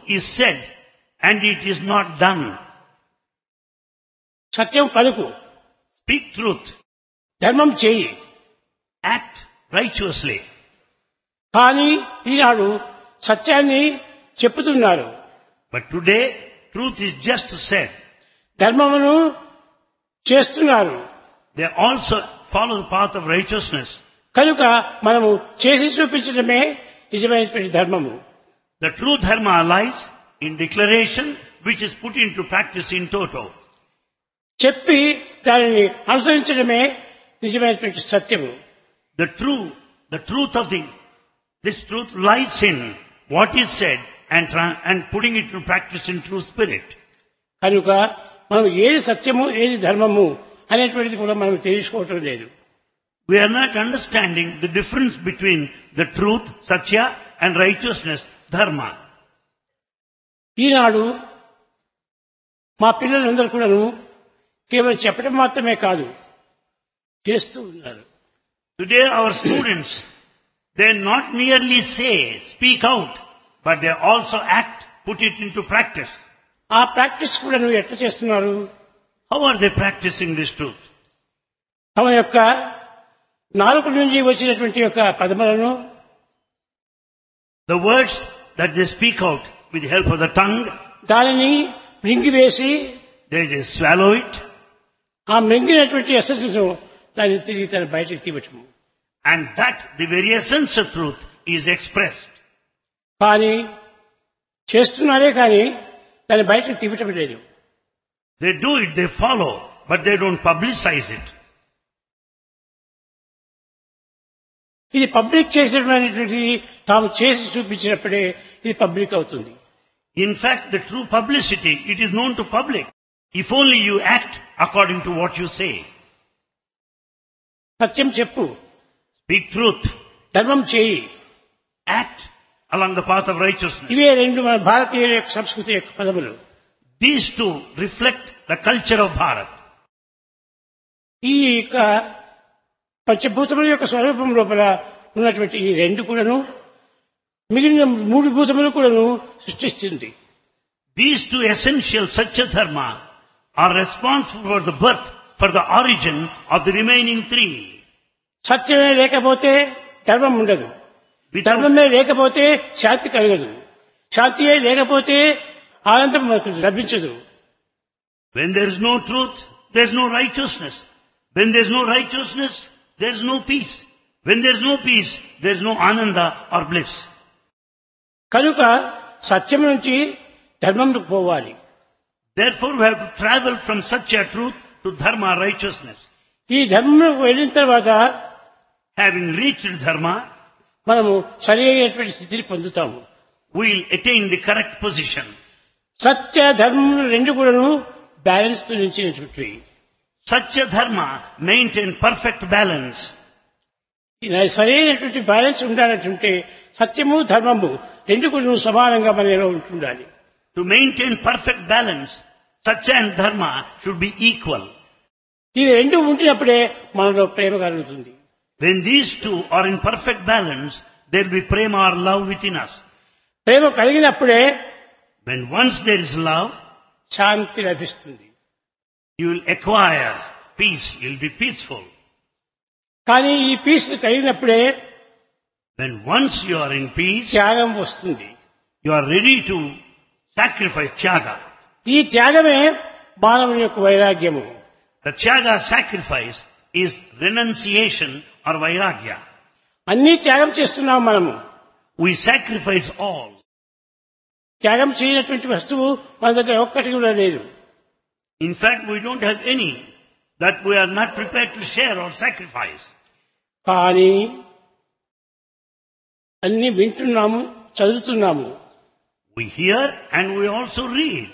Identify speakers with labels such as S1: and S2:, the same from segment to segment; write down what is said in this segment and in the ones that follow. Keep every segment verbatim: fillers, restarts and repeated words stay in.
S1: is said and it is not done.
S2: సత్యం పలుకు,
S1: Speak truth.
S2: ధర్మం చేయి.
S1: Act righteously.
S2: కానీ ఈనాడు సత్యాన్ని చెప్పుతున్నారు,
S1: But today, truth is just said.
S2: ధర్మమును చేస్తున్నారు.
S1: They also follow the path of righteousness.
S2: కనుక మనము చేసి చూపించడమే నిజమైనటువంటి ధర్మము.
S1: The true dharma lies in declaration which is put into practice in toto.
S2: చెప్పి దానిని అనుసరించడమే నిజమైనటువంటి సత్యము.
S1: The true, the truth of the, this truth lies in what is said and, tra- and putting it into practice in true spirit.
S2: కనుక మనం ఏది సత్యము ఏది ధర్మము అనేటువంటిది కూడా మనం తెలుసుకోవటం లేదు.
S1: We are not understanding the difference between the truth, satya, and righteousness, dharma.
S2: ఈనాడు మా పిల్లలందరూ కూడాను కేవలం చెప్పడం మాత్రమే కాదు, చేస్తూ ఉన్నారు.
S1: Today our students, they not merely say, speak out, but they also act, put it into practice.
S2: ఆ ప్రాక్టీస్ కూడా నువ్వు ఎట్లా చేస్తున్నారు?
S1: How are they practicing this truth?
S2: తమ యొక్క నాలుక నుంచి వచ్చినటువంటి యొక్క పదములను,
S1: The words that they speak out with the help of the tongue,
S2: దానిని మృంగివేసి
S1: they just swallow it,
S2: ఆ మృంగినటువంటి ఎసెన్స్ దాన్ని తిరిగి తన బయటకు తీయటము.
S1: and that the very essence of truth is expressed.
S2: కానీ చేస్తున్నారే కానీ దాన్ని బయటకు తీయటం లేదు.
S1: They do it, they follow, but they don't publicize it.
S2: ఇది పబ్లిక్ చేసేటువంటిది తాము చేసి చూపించినప్పుడే ఇది పబ్లిక్ అవుతుంది.
S1: In fact, the true publicity, it is known to public. If only you act according to what you say.
S2: సత్యం చెప్పు,
S1: Speak truth.
S2: ధర్మం చేయి.
S1: Act along the path of righteousness.
S2: ఇవే రెండు మన భారతీయుల యొక్క సంస్కృతి యొక్క పదములు.
S1: These two reflect the culture of Bharat.
S2: ఈ యొక్క పంచభూతముల యొక్క స్వరూపం లోపల ఉన్నటువంటి ఈ రెండు కూడాను మిగిలిన మూడు భూతములు కూడాను సృష్టిస్తుంది.
S1: These two essential Satya Dharma are responsible for the birth, for the origin of the remaining three.
S2: సత్యమే లేకపోతే ధర్మం ఉండదు,
S1: Without,
S2: ధర్మమే లేకపోతే శాంతి కలగదు, శాంతియే లేకపోతే ఆనందం మనకు లభించదు.
S1: when there is no truth, there is no righteousness. When there is no righteousness, there is no peace. When there is no peace, there is no ananda or bliss.
S2: కనుక సత్యం నుంచి ధర్మంకు పోవాలి.
S1: Therefore, we have to travel from Satya, truth, to Dharma, righteousness.
S2: ఈ ధర్మంలోకి వెళ్ళిన తర్వాత
S1: Having reached Dharma,
S2: మనము సరి అయినటువంటి స్థితిని పొందుతాము.
S1: we will attain the correct position.
S2: సత్య ధర్మములు రెండు కూడాను బ్యాలెన్స్ తో నిలిచినటువంటి
S1: Satya Dharma maintain perfect balance.
S2: సరైనటువంటి బ్యాలెన్స్ ఉండాలంటే సత్యము ధర్మము రెండు కూడా సమానంగా మనలో ఉంటుండాలి.
S1: To maintain perfect balance, Satya and Dharma should be equal.
S2: ఇవి రెండు ఉంటున్నప్పుడే మనలో ప్రేమ కలుగుతుంది.
S1: When these two are in perfect balance, there will be prema or love within us.
S2: Prema కలిగినప్పుడే
S1: When once there is love,
S2: శాంతి లభిస్తుంది.
S1: you will acquire peace, you will be peaceful.
S2: కానీ ఈ piece కలిగినప్పుడే
S1: When once you are in peace,
S2: త్యాగం వస్తుంది.
S1: you are ready to sacrifice Tyaga.
S2: ఈ త్యాగమే మానవుని యొక్క వైరాగ్యము.
S1: The Tyaga sacrifice is renunciation or vairagya.
S2: అన్ని త్యాగం చేస్తున్నాం మనము.
S1: We sacrifice all.
S2: త్యాగం చేయనటువంటి వస్తువు మన దగ్గర ఒక్కటి కూడా లేదు.
S1: In fact, we don't have any that we are not prepared to share or sacrifice.
S2: కానీ అన్ని వింటున్నాము, చదువుతున్నాము.
S1: We hear and we also read.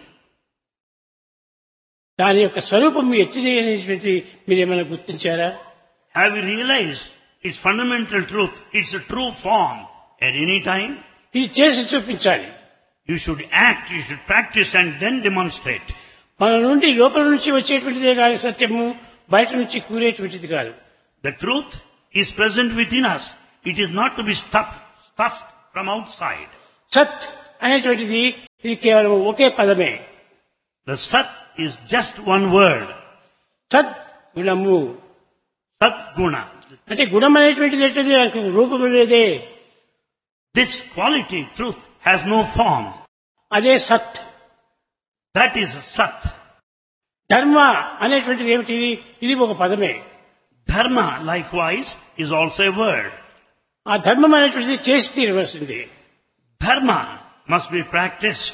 S2: దాని యొక్క స్వరూపం ఎట్టిది అనేటువంటి మీరేమైనా గుర్తించారా?
S1: Have you realized its fundamental truth? It's a true form. At any time,
S2: ఇది చేసి చూపించాలి.
S1: you should act, you should practice and then demonstrate.
S2: మన నుండి లోపల నుంచి వచ్చేటువంటిదే కాదు సత్యము, బయట నుంచి కూరేటువంటిది కాదు.
S1: The truth is present within us. It is not to be stuffed, stuffed from outside.
S2: సత్ అనేటువంటిది ఇది కేవలం ఒకే పదమే.
S1: The Sat is just one word.
S2: సద్ గుణము
S1: Sat Guna.
S2: అంటే గుణం అనేటువంటిది ఏంటది? దానికి రూపం లేదే.
S1: This quality, truth, has no form.
S2: అదే సత్.
S1: That is Sat.
S2: ధర్మ అనేటువంటిది ఏమిటి? ఇది ఒక పదమే.
S1: Dharma, likewise, is also a word.
S2: ఆ ధర్మం అనేటువంటిది చేసి తీరవలసింది.
S1: Dharma must be practiced.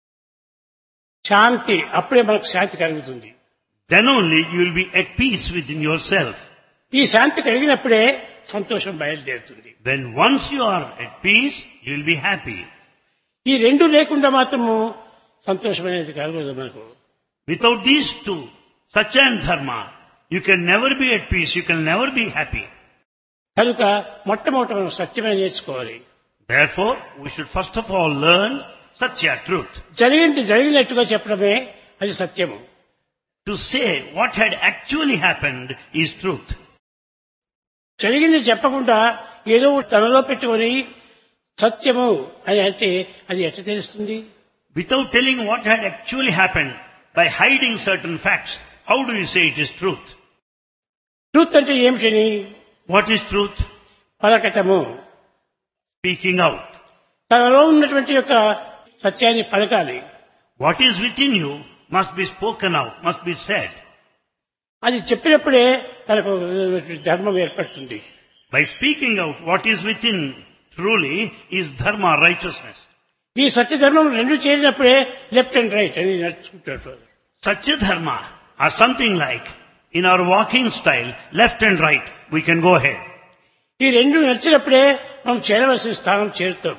S2: శాంతి, అప్పుడే మనకు శాంతి కలుగుతుంది.
S1: Then only you will be at peace within yourself.
S2: ఈ శాంతి కలిగినప్పుడే సంతోషం బయలుదేరుతుంది.
S1: When once you are at peace, you will be happy.
S2: ఈ రెండు లేకుండా మాత్రము సంతోషం అనేది కలగదు మనకు.
S1: Without these two, Satya and Dharma, you can never be at peace, you can never be happy.
S2: కనుక మొట్టమొదట మనం సత్యమే నేర్చుకోవాలి.
S1: Therefore, we should first of all learn Satya, truth.
S2: జరిగింది జరిగినట్టుగా చెప్పడమే అది సత్యము.
S1: To say what had actually happened is truth.
S2: జరిగింది చెప్పకుండా ఏదో తనలో పెట్టుకొని సత్యము అని అంటే అది ఎట్లా తెలుస్తుంది?
S1: Without telling what had actually happened, by hiding certain facts, how do you say it is truth?
S2: Truth అంటే ఏమిటని?
S1: What is truth?
S2: పలకటము.
S1: Speaking out.
S2: తనలో ఉన్నటువంటి యొక్క సత్యాన్ని పలకాలి.
S1: What is within you must be spoken out, must be said.
S2: అది చెప్పినప్పుడే తనకు ధర్మం ఏర్పడుతుంది.
S1: By speaking out what is within truly is dharma, righteousness.
S2: ఈ సత్య ధర్మం రెండు చేరినప్పుడే లెఫ్ట్ అండ్ రైట్ అని నడుచుకుంటారు.
S1: Satya dharma are something like, in our walking style, left and right, we can go ahead.
S2: ఈ రెండు నడిచినప్పుడే మనం చేరవలసిన స్థానం చేరుతాం.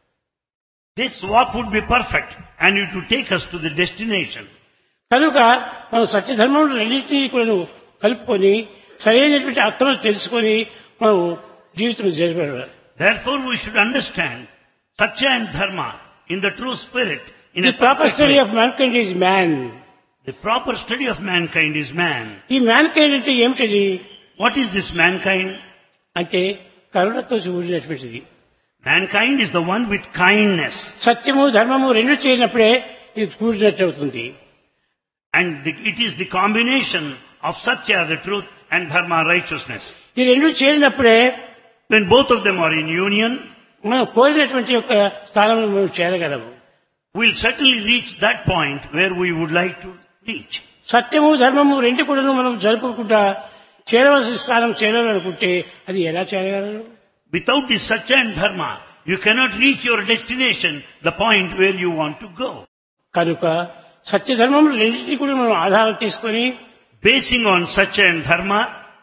S1: This walk would be perfect and it would take us to the destination.
S2: కనుక మనం సత్యధర్మం రెండింటినీ కూడా కలుపుకొని సరైనటువంటి అర్థం తెలుసుకొని మనం జీవితం జరిపాలి.
S1: Therefore we should understand Satya and Dharma in the true spirit. In
S2: The
S1: a
S2: proper
S1: perfect
S2: study
S1: way.
S2: of mankind is man.
S1: The proper study of mankind is man.
S2: ఈ మ్యాన్కైండ్ అంటే ఏమిటది?
S1: What is this mankind?
S2: అంటే కరుణతో కూడినటువంటిది.
S1: Mankind is the one with kindness.
S2: సత్యము ధర్మము రెండు చేరినప్పుడే ఇది కూడినట్టు అవుతుంది.
S1: And the, it is the combination of Satya, the truth, and Dharma, righteousness.
S2: ఈ రెండు చేరినప్పుడే
S1: When both of them are in union,
S2: మనం కోరినటువంటి యొక్క స్థానంలో మనం చేరగలము.
S1: we'll certainly reach that point where we would like to reach.
S2: సత్యము ధర్మము రెండు కూడా మనం జరుపుకుంటా చేరవలసిన స్థానం చేరాలనుకుంటే అది ఎలా చేరగలరు?
S1: Without this Satya and Dharma, you cannot reach your destination, the point where you want to go.
S2: కనుక సత్యధర్మం రెండింటినీ కూడా మనం ఆధారం తీసుకొని
S1: Basing on Satya and Dharma,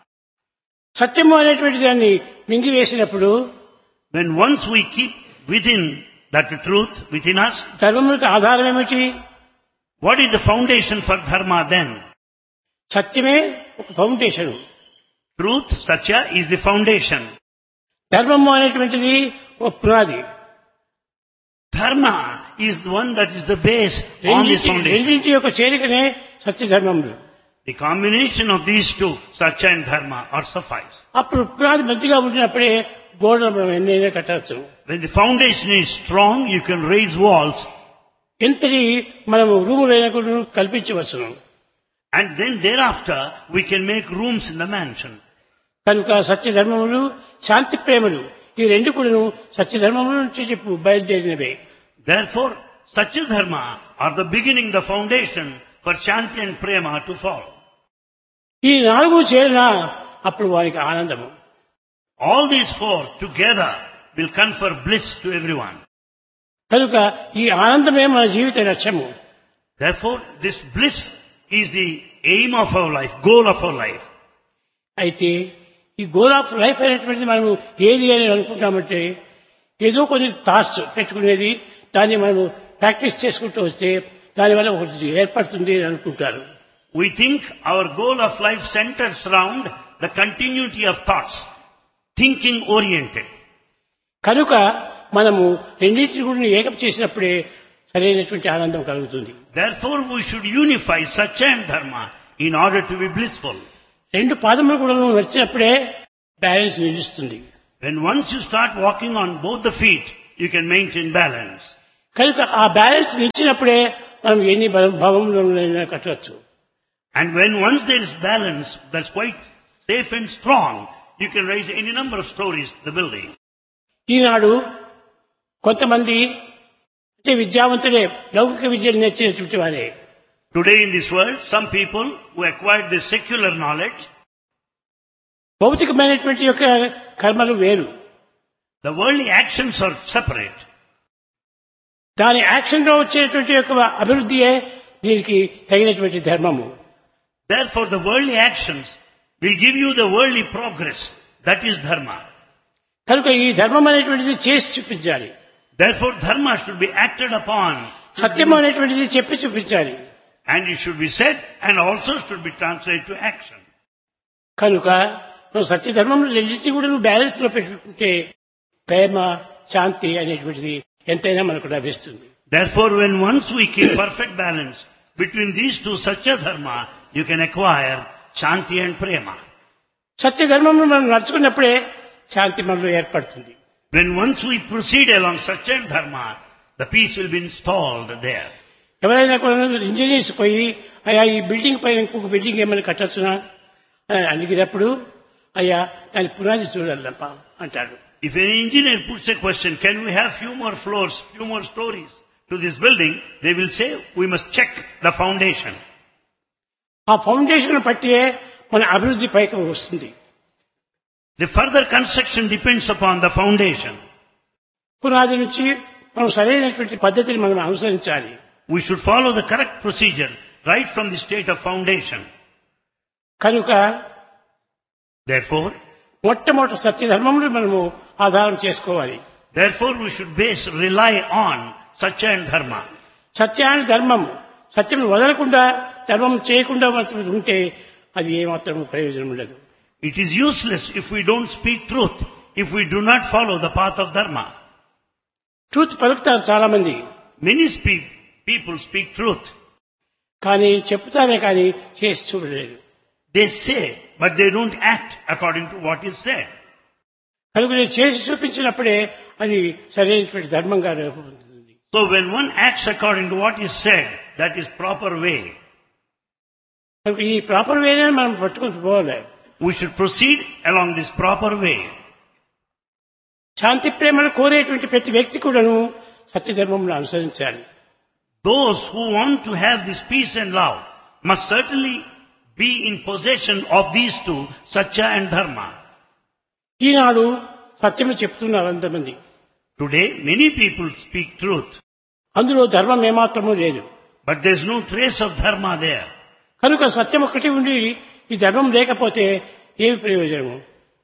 S2: సత్యము అనేటువంటి దాన్ని మింగివేసినప్పుడు
S1: when once we keep within that truth within us,
S2: ధర్మములకు ఆధారం ఏమిటి?
S1: what is the foundation for Dharma then?
S2: సత్యమే ఒక foundation.
S1: Truth, Satya, is the foundation.
S2: ధర్మము అనేటువంటిది ఒక పునాది.
S1: Dharma is the one that is the base on this
S2: రెండింటి
S1: foundation.
S2: రెండింటి యొక్క చేరికనే సత్యధర్మములు.
S1: The combination of these two, Satya and Dharma, are suffice.
S2: అప్పుడు పునాది మంచిగా ఉండినప్పుడే గోడలు మనం ఎన్నైనా కట్టవచ్చు.
S1: When the foundation is strong, you can raise walls,
S2: ఎంతటి మనము రూములైనా కూడా కల్పించవచ్చును.
S1: and then thereafter we can make rooms in the mansion.
S2: కనుక సత్యధర్మములు శాంతి ప్రేమలు ఈ రెండు కూడా సత్యధర్మముల నుంచి చెప్పు బయలుదేరినవే.
S1: Therefore, Satya Dharma are the beginning, the foundation for Shanti and Prema to follow.
S2: ఈ నాలుగు చేరినా అప్పుడు వారికి ఆనందము.
S1: All these four together will confer bliss to everyone.
S2: కనుక ఈ ఆనందమే మన జీవిత లక్ష్యము.
S1: Therefore, this bliss is the aim of our life, goal of our life.
S2: అయితే ఈ గోల్ ఆఫ్ లైఫ్ అనేటువంటిది మనము ఏది అని అనుకుంటామంటే ఏదో కొన్ని థాట్స్ పెట్టుకునేది, దాన్ని మనము ప్రాక్టీస్ చేసుకుంటూ వస్తే దానివల్ల ఒకటి ఏర్పడుతుంది అని అనుకుంటారు.
S1: We think our goal of life centers around the continuity of thoughts, thinking oriented.
S2: కనుక మనము రెండింటిని కూడా ఏకం చేసినప్పుడే సరైనటువంటి ఆనందం కలుగుతుంది.
S1: Therefore, we should unify Satya and Dharma in order to be blissful.
S2: రెండు పాదములు కూడా నడిచినప్పుడే బ్యాలెన్స్ నిలుస్తుంది.
S1: When once you start walking on both the feet, you can maintain balance.
S2: కనుక ఆ బ్యాలెన్స్ నిలిచినప్పుడే మనం ఎన్ని భవంలో కట్టవచ్చు.
S1: And when once there is balance, that's quite safe and strong, you can raise any number of stories, the building.
S2: ఈనాడు కొంతమంది అంటే విద్యావంతులే లౌకిక విద్యను నేర్చినటువంటి వారే.
S1: Today in this world, some people who acquired this secular knowledge,
S2: భౌతికమైనటువంటి యొక్క కర్మలు వేరు,
S1: the worldly actions are separate.
S2: దాని యాక్షన్ లో వచ్చేటువంటి యొక్క అభివృద్ధియే దీనికి తగినటువంటి ధర్మము.
S1: Therefore the worldly actions will give you the worldly progress. That is dharma.
S2: కనుక ఈ ధర్మం అనేటువంటిది చేసి చూపించాలి.
S1: Therefore dharma should be acted upon.
S2: సత్యం అనేటువంటిది చెప్పి చూపించాలి.
S1: And it should be said and also should be translated to action.
S2: కనుక నువ్వు సత్య ధర్మంలో రెండింటినీ కూడా నువ్వు బ్యాలెన్స్ లో పెట్టుకుంటే ప్రేమ శాంతి అనేటువంటిది ఎంతైనా మనకు లభిస్తుంది.
S1: Therefore when once we keep perfect balance between these two satya dharma, you can acquire shanti and prema.
S2: సత్య ధర్మంలో మనం నడుచుకున్నప్పుడే శాంతి మనలో ఏర్పడుతుంది.
S1: When once we proceed along satya and dharma, the peace will be installed there.
S2: ఎవరైనా కూడా engineers పోయి అయ్యా ఈ building పైన ఇంకొక బిల్డింగ్ ఏమైనా కట్టొచ్చునా అని అడిగినప్పుడు అయ్యా దాని పునాది చూడాలప్ప అంటాడు.
S1: If an engineer puts a question, can we have few more floors, few more stories to this building, they will say, we must check the foundation.
S2: ఆ ఫౌండేషన్ బట్టే మన అభివృద్ధి పైకి వస్తుంది.
S1: The further construction depends upon the foundation.
S2: పునాది నుంచి మనం సరైనటువంటి పద్ధతిని మనం అనుసరించాలి.
S1: We should follow the correct procedure right from the state of foundation.
S2: కనుక
S1: Therefore,
S2: మొట్టమొదటి సత్య ధర్మంలో మనము ఆధారం చేసుకోవాలి.
S1: therefore we should base, rely on satya and dharma.
S2: సత్యాన్ని ధర్మం సత్యం వదలకుండా ధర్మం చేయకుండా ఉంటే అది ఏమాత్రం ప్రయోజనం ఉండదు.
S1: It is useless if we don't speak truth, if we do not follow the path of dharma.
S2: Truth పలుకుతారు చాలా మంది.
S1: Many speak, people speak truth.
S2: కానీ చెప్తారే కానీ చేసి చూడలేదు.
S1: They say, but they don't act according to what is said.
S2: కనుక నేను చేసి చూపించినప్పుడే అది సరైనటువంటి ధర్మంగా రూపొందుతుంది.
S1: So when one acts according to what is said, that is proper way.
S2: కనుక ఈ ప్రాపర్ వేనే మనం పట్టుకుని పోవాలి.
S1: We should proceed along this proper way.
S2: శాంతి ప్రేమను కోరేటువంటి ప్రతి వ్యక్తి కూడాను సత్యధర్మంలో అనుసరించాలి.
S1: Those who want to have this peace and love must certainly be in possession of these two, satya and dharma.
S2: ఈనాడు సత్యము చెప్తున్నారు అంతమంది.
S1: Today many people speak truth,
S2: అందులో ధర్మం ఏమాత్రమూ లేదు.
S1: but there is no trace of dharma there.
S2: కనుక సత్యం ఒకటి ఉండి ఈ ధర్మం లేకపోతే ఏమి ప్రయోజనము?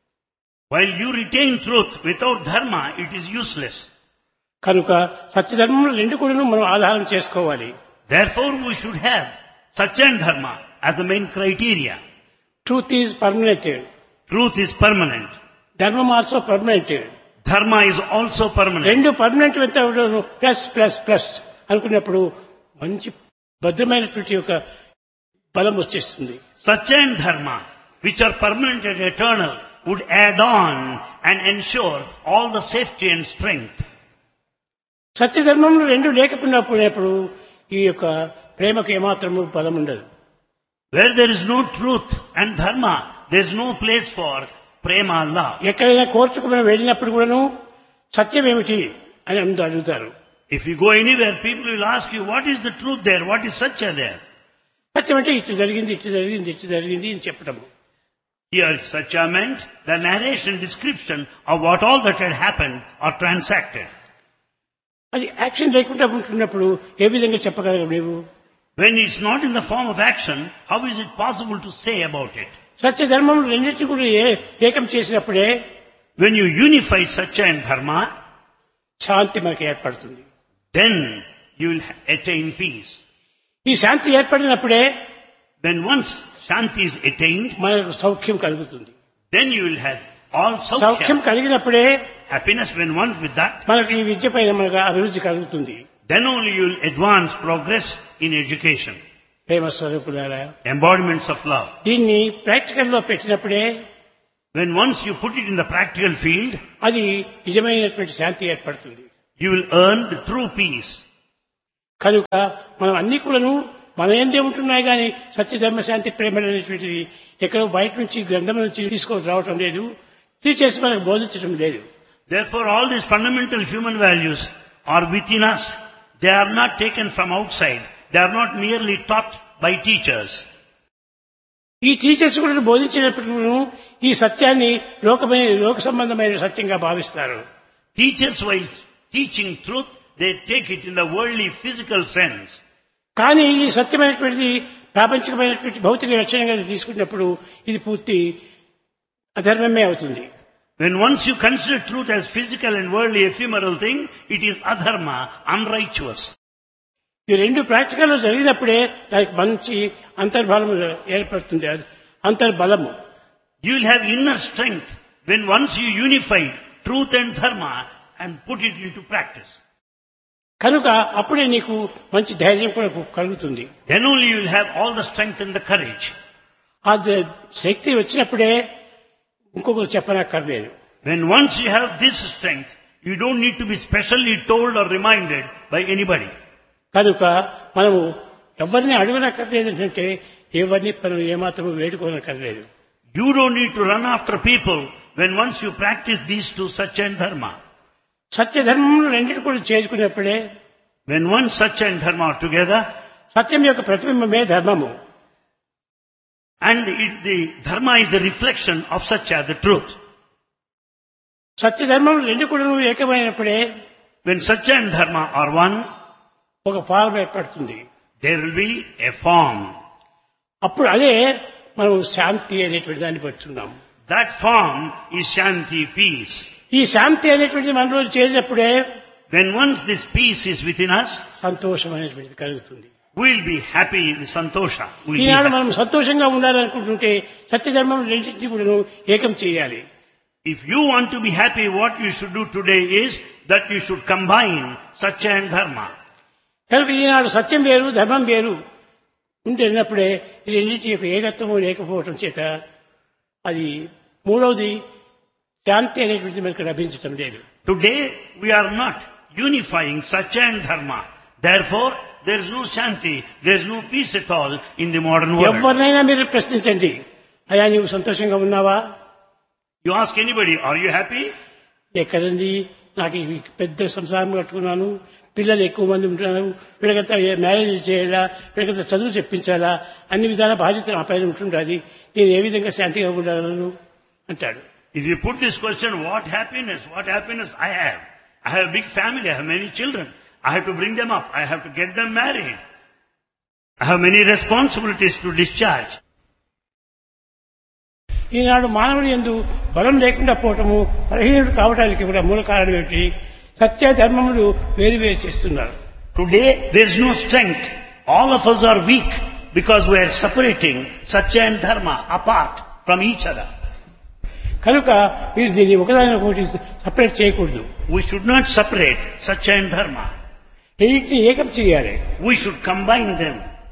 S1: While you retain truth without dharma, it is useless.
S2: కనుక సత్యధర్మంలో రెండు కూడా మనం ఆధారం చేసుకోవాలి.
S1: Therefore we should have satya and dharma as the main criteria.
S2: Truth is permanent.
S1: Truth is permanent.
S2: ధర్మం also permanent.
S1: Dharma is also permanent.
S2: రెండు permanent ఎంత plus plus plus అనుకున్నప్పుడు మంచి భద్రమైనటువంటి ఒక బలం వచ్చేస్తుంది.
S1: Satya and dharma, which are permanent and eternal, would add on and ensure all the safety and strength.
S2: సత్యధర్మంలో రెండు లేకపోయినప్పుడు ఈ యొక్క ప్రేమకు ఏమాత్రము బలం ఉండదు.
S1: Where there is no truth and dharma, there is no place for prema, love.
S2: ఎక్కడైనా కోర్టుకు మనం వెళ్ళినప్పుడు కూడాను సత్యం ఏమిటి అని అందరూ అడుగుతారు.
S1: If you go anywhere, people will ask you, what is the truth there? What is satya there?
S2: సత్యం అంటే ఇటు జరిగింది ఇటు జరిగింది ఇటు జరిగింది అని చెప్పటము.
S1: Here satya meant the narration, description of what all that had happened or transacted.
S2: అది action లేకుండా ఉంటున్నప్పుడు ఏ విధంగా చెప్పగలవు నీవు?
S1: When it's not in the form of action, how is it possible to say about it?
S2: Satyadharmam రెండింటినీ కూడా ఏకం చేసినప్పుడే
S1: When you unify satya and dharma,
S2: శాంతి మనకు ఏర్పడుతుంది.
S1: then you will attain peace.
S2: ఈ శాంతి ఏర్పడినప్పుడే
S1: When once shanti is attained,
S2: మనకు సౌఖ్యం కలుగుతుంది.
S1: then you will have all
S2: Soukhyam
S1: saukhya,
S2: కలిగినప్పుడే
S1: happiness. When once with that,
S2: మనకు ఈ విద్య పైన మనకు అభివృద్ధి కలుగుతుంది.
S1: then only you will advance, progress in education.
S2: ప్రేమ స్వరూపులారా,
S1: Embodiments of love.
S2: దీన్ని ప్రాక్టికల్ లో పెట్టినప్పుడే
S1: When once you put it in the practical field,
S2: అది నిజమైనటువంటి శాంతి ఏర్పడుతుంది.
S1: you will earn the true peace.
S2: కనుక మనం అన్ని కూడాను మన ఏందే ఉంటున్నాయి కానీ సత్యధర్మ శాంతి ప్రేమ అనేటువంటిది ఎక్కడో బయట నుంచి గ్రంథం నుంచి తీసుకొని రావటం లేదు, టీచర్స్ మనకు బోధించడం లేదు.
S1: Therefore, all these fundamental human values are within us. They are not taken from outside. They are not merely taught by teachers.
S2: ఈ టీచర్స్ కూడా బోధించినప్పుడు ఈ సత్యాన్ని లోకమైన లోక సంబంధమైన సత్యంగా భావిస్తారు.
S1: Teachers, while teaching truth, they take it in the worldly, physical sense.
S2: కానీ ఈ సత్యమైనటువంటిది ప్రాపంచికమైనటువంటి భౌతిక లక్షణంగా తీసుకున్నప్పుడు ఇది పూర్తి అధర్మమే అవుతుంది.
S1: When once you consider truth as physical and worldly, ephemeral thing, it is adharma, unrighteous.
S2: ఈ రెండు ప్రాక్టికల్ లో జరిగినప్పుడే దానికి మంచి అంతర్బలము ఏర్పడుతుంది, అంతర్బలము.
S1: You will have inner strength when once you unify truth and dharma and put it into practice.
S2: కనుక అప్పుడే నీకు మంచి ధైర్యం కూడా కలుగుతుంది.
S1: Then only you will have all the strength and the courage.
S2: ఆ శక్తి వచ్చినప్పుడే ఇంకొకరు చెప్పనక్కర్లేదు.
S1: When once you have this strength, you don't need to be specially told or reminded by anybody.
S2: కనుక మనము ఎవరిని అడగనక్కర్లేదు అంటే ఎవరిని మనం ఏమాత్రం వేడుకోనక్కర్లేదు.
S1: You don't need to run after people when once you practice these two, Satya and Dharma.
S2: సత్య ధర్మములు రెండింటి కూడా చేసుకున్నప్పుడే
S1: When once Satya and Dharma are together,
S2: సత్యం యొక్క ప్రతిబింబమే ధర్మము.
S1: and it, the Dharma is the reflection of Satya, the truth.
S2: సత్య ధర్మములు రెండు కూడా ఏకమైనప్పుడే
S1: When Satya and Dharma are one,
S2: ఒక form ఏర్పడుతుంది.
S1: there will be a form.
S2: అప్పుడు అదే మనం శాంతి అనేటువంటి దాన్ని పడుతున్నాం.
S1: That form is Shanti, peace.
S2: ఈ శాంతి అనేటువంటిది మనలో చేరినప్పుడే
S1: When once this peace is within us,
S2: సంతోషం అనేటువంటిది కలుగుతుంది.
S1: we will be happy, the santosha. We'll be
S2: Eenadu
S1: happy.
S2: మనం సంతోషంగా ఉండాలనుకుంటుంటే సత్యధర్మం రెండింటినీ కూడా ఏకం చేయాలి.
S1: If you want to be happy, what you should do today is that you should combine Satya and Dharma.
S2: కనుక ఈనాడు సత్యం వేరు ధర్మం వేరు ఉంటున్నప్పుడే ఈ రెండింటి యొక్క ఏకత్వము లేకపోవటం చేత అది మూడవది శాంతి అనేటువంటిది మనకు లభించటం లేదు.
S1: Today we are not unifying Satya and Dharma. Therefore, there is no Shanti, there is no peace at all in the modern world.
S2: ఎవరినైనా మీరు ప్రశ్నించండి, అయ్యా నీవు సంతోషంగా ఉన్నావా?
S1: You ask anybody, are you happy?
S2: ఎక్కడండి, నాకు ఈ పెద్ద సంసారం కట్టుకున్నాను, పిల్లలు ఎక్కువ మంది ఉంటున్నారు, వీళ్ళకంతా మ్యారేజ్ చేయాలా, వీళ్ళకంతా చదువు చెప్పించాలా, అన్ని విధాల బాధ్యత నా పైన ఉంటుండాలి, నేను ఏ విధంగా శాంతిగా ఉండగలను అంటాడు.
S1: If you put this question, what happiness, what happiness I have? I have a big family, I have many children. I have to bring them up, I have to get them married. I have many responsibilities to discharge.
S2: ఈనాడు మానవుని యందు బలం లేకుండా పోవటము, బలహీనుడు కావడానికి కూడా మూల కారణం ఏమిటి? సత్య ధర్మములు వేరు వేరు చేస్తున్నారు.
S1: Today there is no strength. All of us are weak because we are separating Satya and Dharma apart from each other.
S2: కనుక మీరు దీన్ని ఒకదానికొకటి సపరేట్ చేయకూడదు.
S1: We should not separate Satya and Dharma.
S2: రెండింటిని ఏకం చేయాలి.
S1: We should combine them.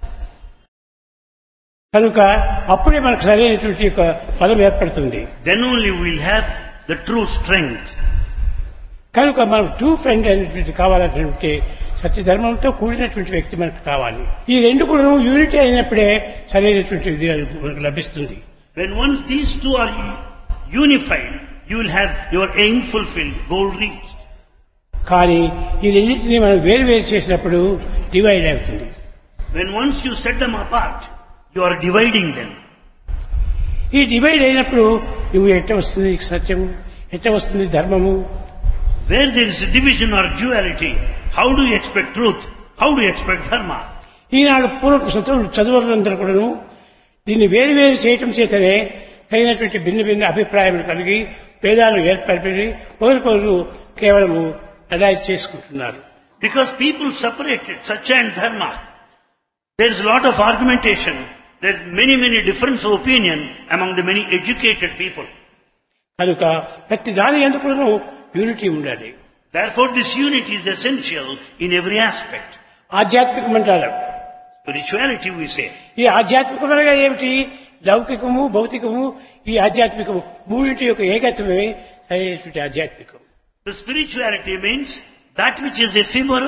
S2: కనుక అప్పుడే మనకు సరైనటువంటి యొక్క ఫలం ఏర్పడుతుంది.
S1: Then only we will have the true strength.
S2: కనుక మనకు ట్రూ ఫ్రెండ్ అనేటువంటి కావాలంటే సత్యధర్మంతో కూడినటువంటి వ్యక్తి మనకు కావాలి. ఈ రెండు కూడా యూనిటీ అయినప్పుడే సరైనటువంటి విధానం మనకు లభిస్తుంది.
S1: When once these two are unified, you will have your aim fulfilled, goal reached.
S2: కానీ ఈ రెండింటినీ మనం వేరు వేరు చేసినప్పుడు డివైడ్ అవుతుంది.
S1: When once you set them apart, you are dividing them.
S2: ఈ డివైడ్ అయినప్పుడు నువ్వు ఎట్ట వస్తుంది సత్యము, ఎట్ట వస్తుంది ధర్మము?
S1: Where there is a division or duality, how do you expect truth? How do you expect dharma?
S2: ఈనాడు పూర్వ చదువులందరూ కూడాను దీన్ని వేరు వేరు చేయటం చేతనే తగినటువంటి భిన్న భిన్న అభిప్రాయాలు కలిగి భేదాలు ఏర్పడి ఒకరికొకరు కేవలము అలైజ్ చేసుకుంటున్నారు.
S1: Because people separated Satya and Dharma. There is a lot of argumentation. There is many, many difference of opinion among the many educated people.
S2: కనుక ప్రతి దాని ఎందుకు యూనిటీ ఉండాలి.
S1: Therefore this unity is essential in every aspect.
S2: ఆధ్యాత్మికం అంటారు.
S1: Spirituality we say.
S2: ఈ ఆధ్యాత్మికమనగా ఏమిటి? లౌకికము భౌతికము ఈ ఆధ్యాత్మికము మూడింటి యొక్క ఏకత్వమే సరైనటువంటి ఆధ్యాత్మికం.
S1: The spirituality means that which is ephemeral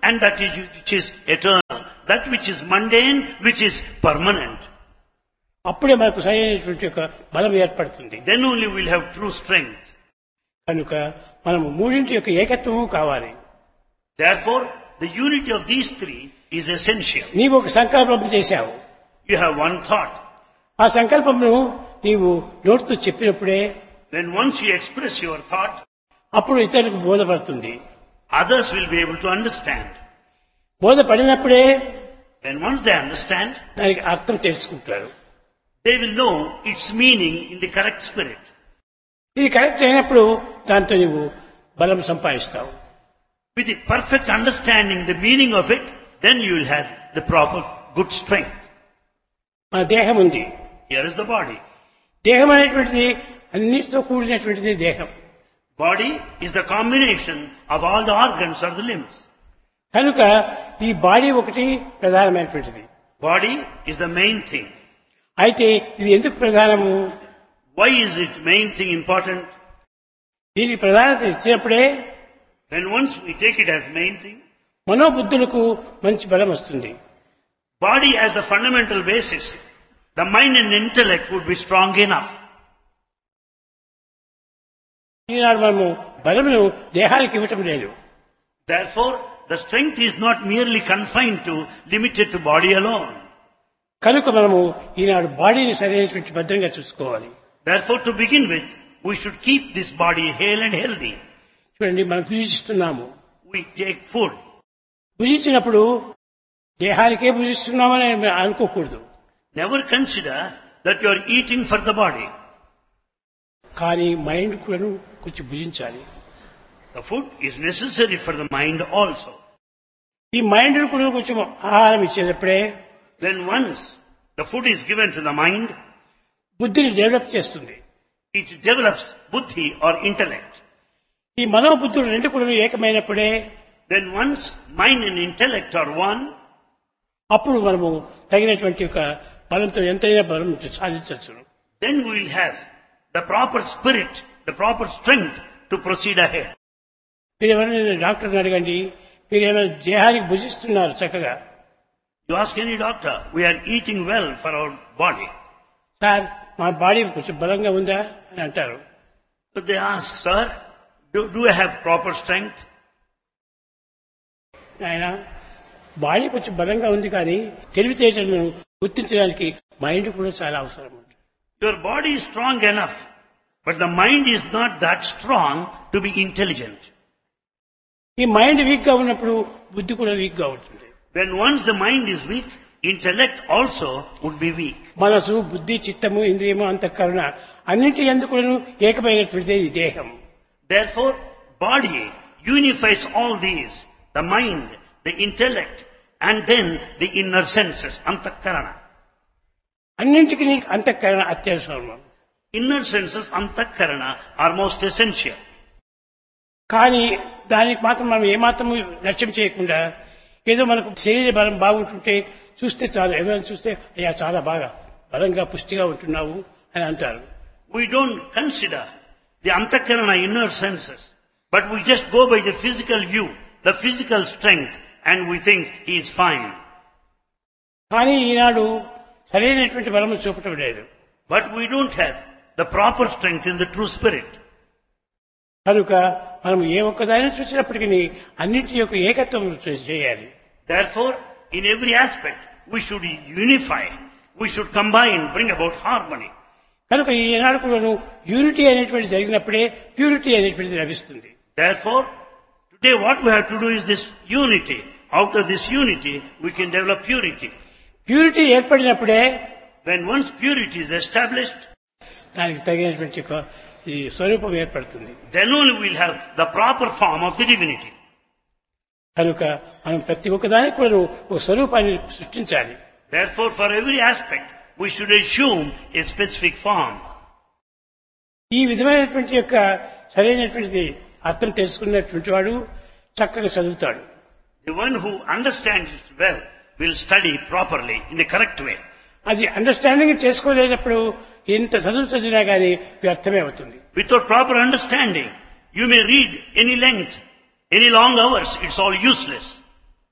S1: and that is which is eternal, that which is mundane, which is permanent.
S2: అప్పుడే మనకు సరైనటువంటి ఒక బలం ఏర్పడుతుంది.
S1: Then only we'll have true strength.
S2: కనుక మనము మూడింటి యొక్క ఏకత్వము కావాలి.
S1: Therefore, the unity of these three is essential.
S2: నీవు ఒక సంకల్పం చేశావు.
S1: You have one thought.
S2: ఆ సంకల్పమును నీవు నోటితో చెప్పినప్పుడే
S1: When once you express your thought,
S2: అప్పుడు ఇతరులకు బోధపడుతుంది.
S1: others will be able to understand.
S2: బోధపడినప్పుడే
S1: When once they understand,
S2: దానికి అర్థం తెలుసుకుంటారు.
S1: they will know its meaning in the correct spirit.
S2: ఇది కరెక్ట్ అయినప్పుడు దాంతో నీవు బలం సంపాదిస్తావు.
S1: With the perfect understanding the meaning of it, then you will have the proper good strength.
S2: మన దేహం ఉంది.
S1: Here is the body.
S2: దేహం అనేటువంటిది అన్నిటితో కూడినటువంటిది దేహం.
S1: Body is the combination of all the organs or the limbs.
S2: కనుక ఈ body ఒకటి ప్రధానమైనటువంటిది.
S1: Body is the main thing.
S2: అయితే ఇది ఎందుకు ప్రధానము?
S1: Why is it main thing important?
S2: దీనికి ప్రధానత ఇచ్చినప్పుడే
S1: When once we take it as main thing,
S2: మనోబుద్ధులకు మంచి బలం వస్తుంది.
S1: body as the fundamental basis, the mind and intellect would be strong enough.
S2: ఈనాడు మనము బలమును దేహానికి ఇవ్వటం లేదు.
S1: Therefore, the strength is not merely confined to, limited to body alone.
S2: కనుక మనము ఈనాడు బాడీని సరైనటువంటి భద్రంగా చూసుకోవాలి.
S1: Therefore, to begin with, we should keep this body hale and healthy.
S2: చూడండి, మనం భుజిస్తున్నాము.
S1: We take food.
S2: భుజించినప్పుడు దేహానికే భుజిస్తున్నామని అనుకోకూడదు.
S1: Never consider that you are eating for the body.
S2: కానీ మైండ్ కూడా కొంచెం భుజించాలి.
S1: The food is necessary for the mind also.
S2: ఈ mind కూడా కొంచెం ఆహారం ఇచ్చేటప్పుడే
S1: Then once the food is given to the mind,
S2: బుద్ధిని develop చేస్తుంది.
S1: it develops buddhi or intellect.
S2: ఈ మనోబుద్ధులు రెండు కూడా ఏకమైనప్పుడే
S1: Then once mind and intellect are one,
S2: అప్పుడు మనము తగినటువంటి ఒక బలంతో ఎంతైనా బలం సాధించవచ్చు.
S1: then we will have the proper spirit, the proper strength to proceed ahead.
S2: మీరు ఎవరైనా డాక్టర్ని అడగండి, మీరు ఏమైనా దేహానికి భుజిస్తున్నారు చక్కగా.
S1: You ask any doctor, we are eating well for our body.
S2: Sir మా బాడీ కొంచెం బలంగా ఉందా అని అంటారు.
S1: But they ask, sir, do, do I have proper strength?
S2: ఆయన బాడీ కొంచెం బలంగా ఉంది కానీ తెలివితేటలను గుర్తించడానికి మైండ్ కూడా చాలా అవసరం.
S1: Your body is strong enough, but the mind is not that strong to be intelligent.
S2: ఈ మైండ్ వీక్ గా ఉన్నప్పుడు బుద్ధి కూడా వీక్ గా ఉంటుంది.
S1: When once the mind is weak, intellect also would be weak.
S2: మనసు, బుద్ధి, చిత్తము, ఇంద్రియము, అంతఃకరణ అన్నింటి ఎందుకు ఏకమైనటువంటిదే ఈ దేహం.
S1: Therefore, body unifies all these, the mind, the intellect, and then the inner senses, antakarana.
S2: అన్నింటికి నీకు అంతఃకరణ అత్యవసరం.
S1: Inner senses, antakarana, are most essential.
S2: కానీ దానికి మాత్రం మనం ఏమాత్రం లక్ష్యం చేయకుండా ఏదో మనకు శరీర బలం బాగుంటుంటే చూస్తే చాలు, ఎవరైనా చూస్తే అయ్యా చాలా బాగా బలంగా పుష్టిగా ఉంటున్నావు అని అంటారు.
S1: We don't consider the antakarana inner senses, but we just go by the physical view, the physical strength, and we think he is fine.
S2: కానీ ఈనాడు సరైనటువంటి బలము చూపటం లేదు.
S1: But we don't have the proper strength in the true spirit.
S2: కనుక మనం ఏ ఒక్కదాన్ని చూసినప్పటికీ అన్నింటి యొక్క ఏకత్వం చేయాలి.
S1: Therefore, in every aspect, we should unify, we should combine, bring about harmony.
S2: కనుక ఈనాడు కూడాను యూనిటీ అనేటువంటి జరిగినప్పుడే ప్యూరిటీ అనేటువంటిది లభిస్తుంది.
S1: Therefore, today what we have to do is this unity. Out of this unity, we can develop purity.
S2: Purity ఏర్పడినప్పుడే
S1: When once purity is established,
S2: దానికి తగినటువంటి ఒక ఈ స్వరూపం ఏర్పడుతుంది.
S1: then only we'll have the proper form of the divinity.
S2: కనుక మనం ప్రతి ఒక్కదానికి కూడా ఒక స్వరూపాన్ని సృష్టించాలి.
S1: Therefore, for every aspect, we should assume a specific form.
S2: ఈ విధమైనటువంటి యొక్క సరైనటువంటి అర్థం తెలుసుకున్నటువంటి వాడు చక్కగా చదువుతాడు.
S1: The one who understands it well will study properly in the correct way.
S2: అది అండర్స్టాండింగ్ చేసుకోలేనప్పుడు ఎంత చదువు చదివినా కానీ వ్యర్థమే అవుతుంది.
S1: Without proper understanding, you may read any length, any long hours, it's all useless.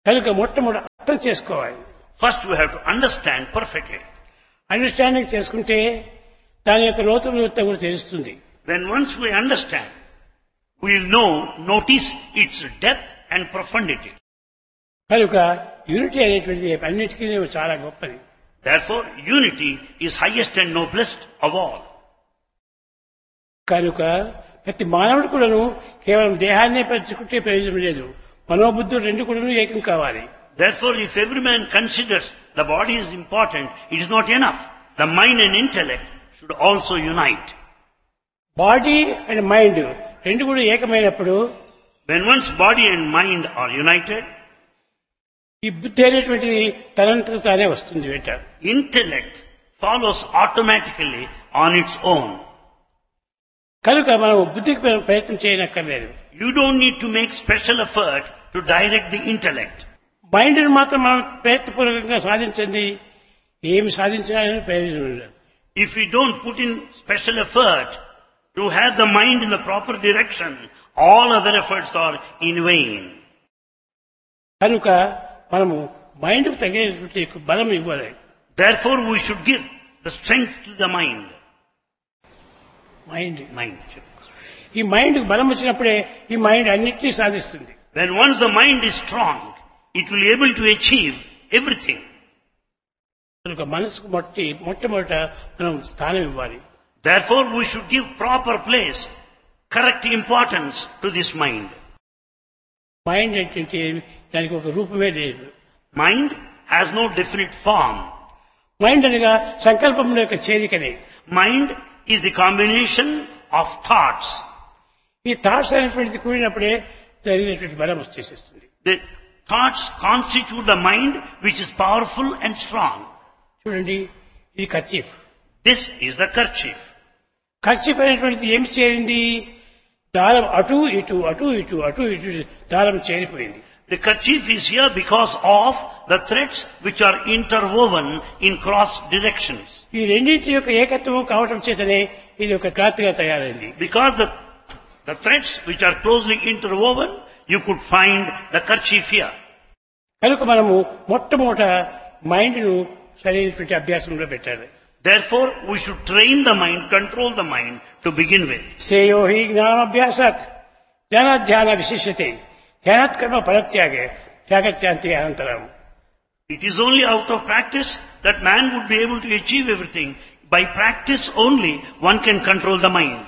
S2: కనుక మొట్టమొదటి అర్థం చేసుకోవాలి.
S1: First we have to understand perfectly.
S2: Understanding చేసుకుంటే దాని యొక్క లోతులు కూడా తెలుస్తుంది.
S1: When once we understand, we will know, notice its depth and profundity.
S2: కనుక యూనిటీ అనేటువంటిది అన్నిటికీ చాలా గొప్పది.
S1: Therefore, unity is highest and noblest of all.
S2: కనుక ప్రతి మానవుడు కూడాను కేవలం దేహాన్నే పెంచుకుంటే ప్రయోజనం లేదు. మనోబుద్ధులు రెండు కూడాను ఏకం కావాలి.
S1: Therefore, if every man considers the body is important, it is not enough. The mind and intellect should also unite.
S2: Body and mind రెండు కూడా ఏకమైనప్పుడు
S1: When one's body and mind are united,
S2: ఈ బుద్ధి అనేటువంటిది తనంతట తానే వస్తుంది వెంట.
S1: intellect follows automatically on its own.
S2: కనుక మనం బుద్ధికి ప్రయత్నం చేయనక్కర్లేదు.
S1: You don't need to make special effort to direct the intellect.
S2: మైండ్ని మాత్రం మనం ప్రయత్నపూర్వకంగా సాధించండి, ఏమి సాధించినా ప్రయోజనం లేదు.
S1: If we don't put in special effort to have the mind in the proper direction, all other efforts are in vain.
S2: కనుక మనము మైండ్కు తగినటువంటి బలం ఇవ్వాలి.
S1: Therefore, we should give the strength to the mind.
S2: Mind
S1: Mind.
S2: ఈ మైండ్కి బలం వచ్చినప్పుడే ఈ మైండ్ అన్నిటినీ సాధిస్తుంది.
S1: When once the mind is strong, it will be able to achieve everything.
S2: కనుక మనసుకు మొట్టి మొట్టమొదట మనం స్థానం ఇవ్వాలి.
S1: Therefore, we should give proper place, correct importance to this mind.
S2: Mind ఏంటంటే దానికి ఒక రూపమే లేదు.
S1: Mind has no definite form.
S2: Mind అనగా సంకల్పముల యొక్క చేరికనే.
S1: Mind is the combination of thoughts.
S2: ఈ థాట్స్ అనేటువంటిది కూడినప్పుడే జరిగినటువంటి బలం వచ్చేసేస్తుంది.
S1: The thoughts constitute the mind which is powerful and strong.
S2: చూడండి, ఇది kerchief.
S1: This is the kerchief.
S2: Kerchief అనేటువంటిది ఏమి చేరింది? దారం అటు ఇటు అటు ఇటు అటు ఇటు దారం చేరిపోయింది.
S1: The kerchief is here because of the threads which are interwoven in cross directions.
S2: ఈ రెండింటి యొక్క ఏకత్వం కావటం చేతనే ఇది ఒక క్లాత్ గా తయారైంది.
S1: Because the, the threads which are closely interwoven, you could find the kerchief here.
S2: కనుక మనము మొట్టమొదట మైండ్ ను సరైనటువంటి అభ్యాసంలో పెట్టాలి.
S1: Therefore, we should train the mind, control the mind to begin with.
S2: శ్రేయో హి జ్ఞానాభ్యాసాత్ జ్ఞానాధ్యాన విశిష్యతే ధ్యానాత్ కర్మ ఫలత్యాగే త్యాగత్యాంతి అనంతరం.
S1: It is only out of practice that man would be able to achieve everything. By practice only, one can control the mind.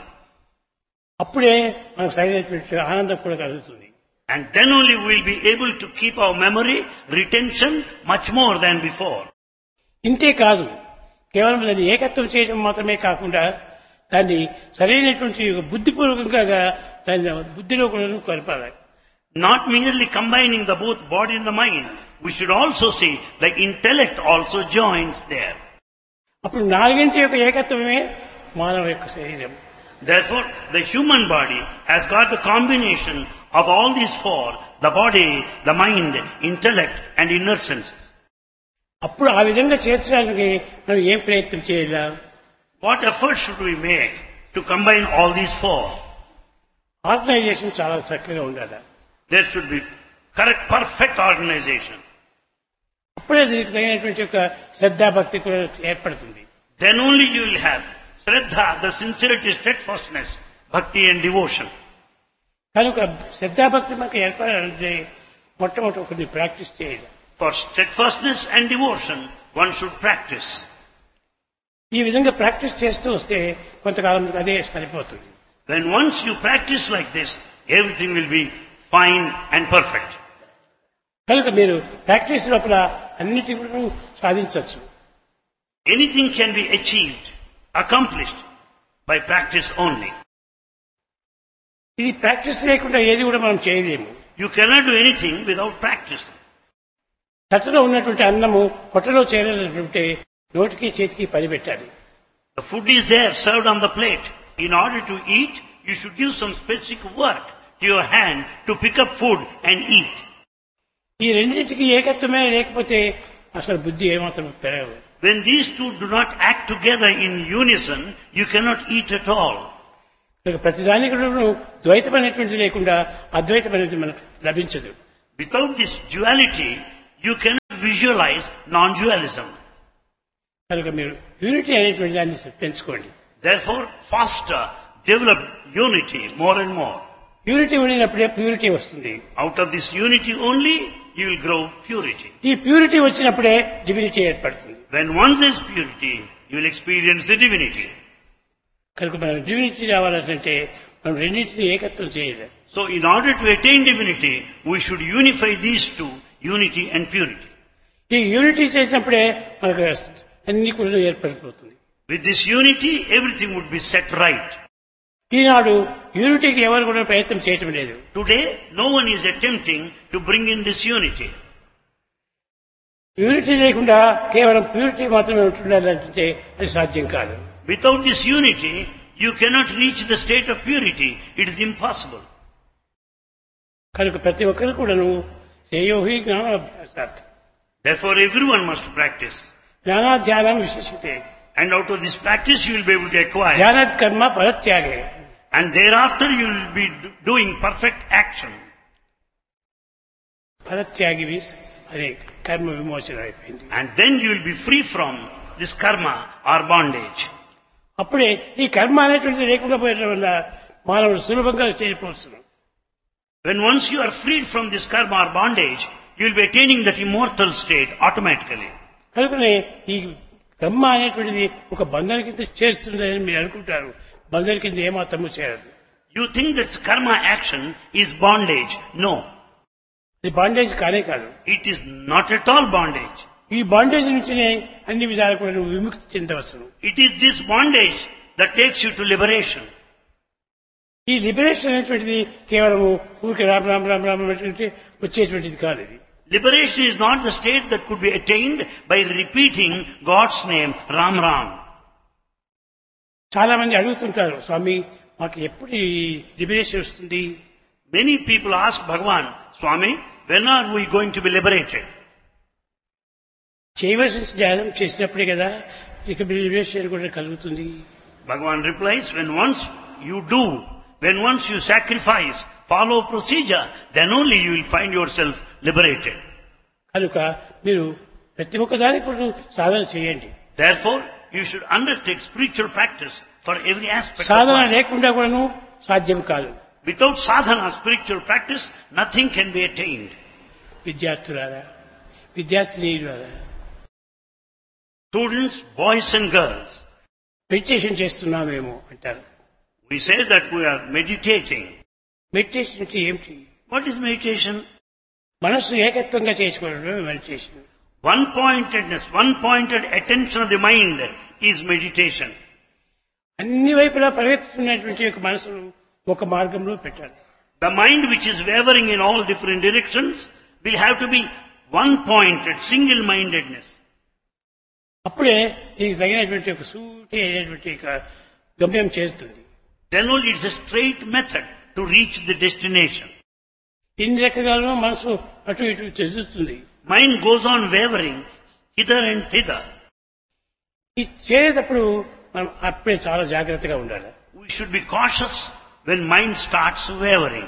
S2: అప్పుడే మనకు సరైనటువంటి ఆనందం కూడా కలుగుతుంది.
S1: And then only we will be able to keep our memory, retention much more than before.
S2: ఇంతే కాదు, కేవలం దాన్ని ఏకత్వం చేయడం మాత్రమే కాకుండా దాన్ని సరైనటువంటి బుద్ధిపూర్వకంగా దాన్ని బుద్ధిలో కూడా కలపాలి.
S1: Not merely combining the both body and the mind, we should also see the intellect also joins there.
S2: అప్పుడు నాలుగింటి యొక్క ఏకత్వమే మానవ యొక్క శరీరం.
S1: Therefore, the human body has got the combination of all these four, the body, the mind, intellect and inner senses.
S2: అప్పుడు ఆ విధంగా చేర్చడానికి మనం ఏం ప్రయత్నం చేయాలా?
S1: What effort should we make to combine all these four?
S2: Organisation చాలా చక్కగా ఉండాలి.
S1: There should be correct, perfect organization.
S2: అప్పుడే దీనికి తగినటువంటి యొక్క శ్రద్ధాభక్తి కూడా ఏర్పడుతుంది.
S1: Then only you will have Shraddha, the sincerity, steadfastness, bhakti and devotion.
S2: కనుక శ్రద్ధాభక్తి మనకు ఏర్పడాలంటే మొట్టమొదటి కొన్ని ప్రాక్టీస్ చేయాలి.
S1: For steadfastness and devotion, one should practice.
S2: ఈ విధంగా ప్రాక్టీస్ చేస్తూ వస్తే కొంతకాలం అదే సరిపోతుంది.
S1: When once you practice like this, everything will be fine and perfect.
S2: కనుక మీరు ప్రాక్టీస్ లోపల అన్నిటి కూడా సాధించవచ్చు.
S1: Anything can be achieved, accomplished by practice only.
S2: ఇది ప్రాక్టీస్ లేకుండా ఏది కూడా మనం చేయలేము.
S1: You cannot do anything without practice.
S2: తట్టలో ఉన్నటువంటి అన్నము పొట్టలో చేరాలంటే నోటికి చేతికి పని పెట్టాలి.
S1: The food is there, served on the plate. In order to eat, you should give some specific work to your hand to pick up food and eat.
S2: ఈ రెండింటికి ఏకత్వమే లేకపోతే అసలు బుద్ధి ఏమాత్రం పెరగదు.
S1: When these two do not act together in unison, you cannot eat at all.
S2: ప్రతిదానికి ద్వైతం అనేటువంటిది లేకుండా అద్వైతం అనేది మనకు లభించదు.
S1: Without this duality, you cannot visualize non-dualism.
S2: కనుక మీరు యూనిటీ అనేటువంటి దాన్ని పెంచుకోండి.
S1: Therefore, foster, develop unity more and more.
S2: Unity ఉండినప్పుడే ప్యూరిటీ వస్తుంది.
S1: Out of this unity only, you will grow purity.
S2: ఈ ప్యూరిటీ వచ్చినప్పుడే డివినిటీ ఏర్పడుతుంది.
S1: When once there is purity, you will experience the divinity.
S2: కనుక మనం డివినిటీ రావాలంటే మనం రెండింటినీ ఏకత్వం చేయాలి.
S1: So, in order to attain divinity, we should unify these two, unity and purity.
S2: ఈ యూనిటీ చేసినప్పుడే మనకు అన్ని కూడా ఏర్పడిపోతుంది.
S1: With this unity, everything would be set right.
S2: ఈనాడు యూనిటీకి ఎవరు కూడా ప్రయత్నం చేయటం లేదు.
S1: Today, no one is attempting to bring in this unity.
S2: Unity లేకుండా కేవలం ప్యూరిటీ మాత్రమే ఉంటుండాలంటే అది సాధ్యం కాదు.
S1: Without this unity, you cannot reach the state of purity. It is impossible.
S2: కనుక ప్రతి ఒక్కరు కూడాను శ్రేయోహి జ్ఞానాభ్యాసాత్.
S1: Therefore, everyone must practice.
S2: జ్ఞానాధ్యానం విశేషతే.
S1: And out of this practice, you will be able to acquire.
S2: ధ్యానత్ కర్మ ఫలత్యాగే.
S1: And thereafter, you will be doing perfect action.
S2: ఫలత్యాగి means అదే కర్మ విమోచన అయిపోయింది.
S1: And then you will be free from this karma or bondage.
S2: అప్పుడే ఈ కర్మ అనేటువంటిది లేకుండా పోయడం వల్ల మానవుడు సులభంగా చేరిపోవచ్చు.
S1: When once you are freed from this karma or bondage, you will be attaining that immortal state automatically.
S2: కనుకనే ఈ కర్మ అనేటువంటిది ఒక బంధన కింద చేరుతుందని మీరు అనుకుంటారు. బంధన కింద ఏమాత్రము చేరదు.
S1: You think that karma action is bondage. No.
S2: ఇది బాండేజ్ కానే కాదు.
S1: It is not at all bondage.
S2: ఈ బాండేజ్ నుంచినే అన్ని విధాలు కూడా నువ్వు విముక్తి చెందవచ్చును.
S1: It is this bondage that takes you to liberation.
S2: ఈ లిబరేషన్ అనేటువంటిది కేవలం ఊరికి రామ్ రామ్ రామ్ రామ్ అనేటువంటి వచ్చేటువంటిది కాదు. ఇది
S1: Liberation is not the state that could be attained by repeating God's name, Ram Ram.
S2: చాలా మంది అడుగుతుంటారు, స్వామి మాకు ఎప్పుడు ఈ లిబరేషన్ వస్తుంది?
S1: Many people ask Bhagavan, Swami, when are we going to be liberated?
S2: చేయవలసిన ధ్యానం చేసినప్పుడే కదా ఇక లిబరేషన్ కూడా కలుగుతుంది.
S1: Bhagavan replies, when once you do, when once you sacrifice, follow procedure, then only you will find yourself liberated.
S2: కనుక మీరు ప్రతి ఒక్క దానికి కూడా సాధన చేయండి.
S1: Therefore, you should undertake spiritual practice for every aspect of
S2: Sadhana
S1: life.
S2: లేకుండా కూడాను సాధ్యం కాదు.
S1: Without sadhana, spiritual practice, nothing can be attained.
S2: విద్యార్థులారా, విద్యార్థినీయులారా,
S1: Students, boys and girls,
S2: meditation చేస్తున్నామేమో అంటారు.
S1: we say that we are meditating.
S2: Meditation అంటే ఏమిటి?
S1: What is meditation?
S2: మనస్సు ఏకత్వంగా చేసుకోవడమే meditation.
S1: One-pointedness, one-pointed attention of the mind is meditation.
S2: అన్ని వైపులా పరిగెత్తుతున్నటువంటి ఒక మనసును ఒక మార్గంలో పెట్టాలి.
S1: The mind which is wavering in all different directions will have to be one-pointed, single-mindedness.
S2: అప్పుడే దీనికి తగినటువంటి ఒక సూటి అయినటువంటి ఒక గమ్యం చేరుతుంది.
S1: Then only it's a straight method to reach the destination.
S2: ఇన్ని రకాలుగా మనసు అటు ఇటు చెందుతుంది.
S1: Mind goes on wavering hither and thither.
S2: ఇది చేరేటప్పుడు మనం అప్పుడే చాలా జాగ్రత్తగా ఉండాలి.
S1: We should be cautious when mind starts wavering.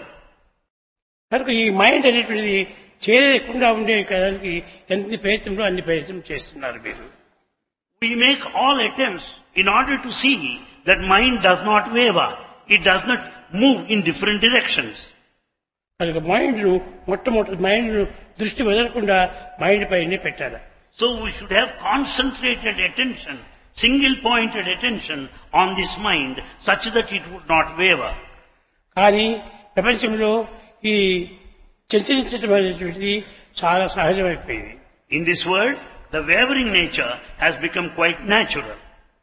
S2: కనుక ఈ మైండ్ అనేటువంటిది చేరకుండా ఉండే దానికి ఎంత ప్రయత్నంలో అన్ని ప్రయత్నం చేస్తున్నారు మీరు.
S1: We make all attempts in order to see that mind does not waver. It does not move in different directions.
S2: కనుక మైండ్ ను మొట్టమొదటి మైండ్ ను దృష్టి వదలకుండా మైండ్ పైనే పెట్టాలి.
S1: So we should have concentrated attention, single pointed attention on this mind such that it would not waver.
S2: కానీ ప్రపంచంలో ఈ చంచలించడం అనేటువంటిది చాలా సహజమైపోయింది.
S1: In this world, the wavering nature has become quite natural.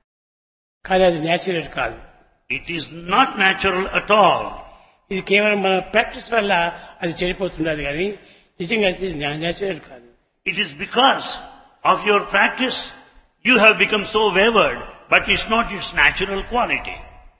S2: కానీ అది న్యాచురల్ కాదు.
S1: It is not natural at all.
S2: ఇది కేవలం మన ప్రాక్టీస్ వల్ల అది చెడిపోతున్నది కానీ నిజంగా అది న్యాచురల్ కాదు.
S1: It is because of your practice you have become so wavered, but it's not its natural quality.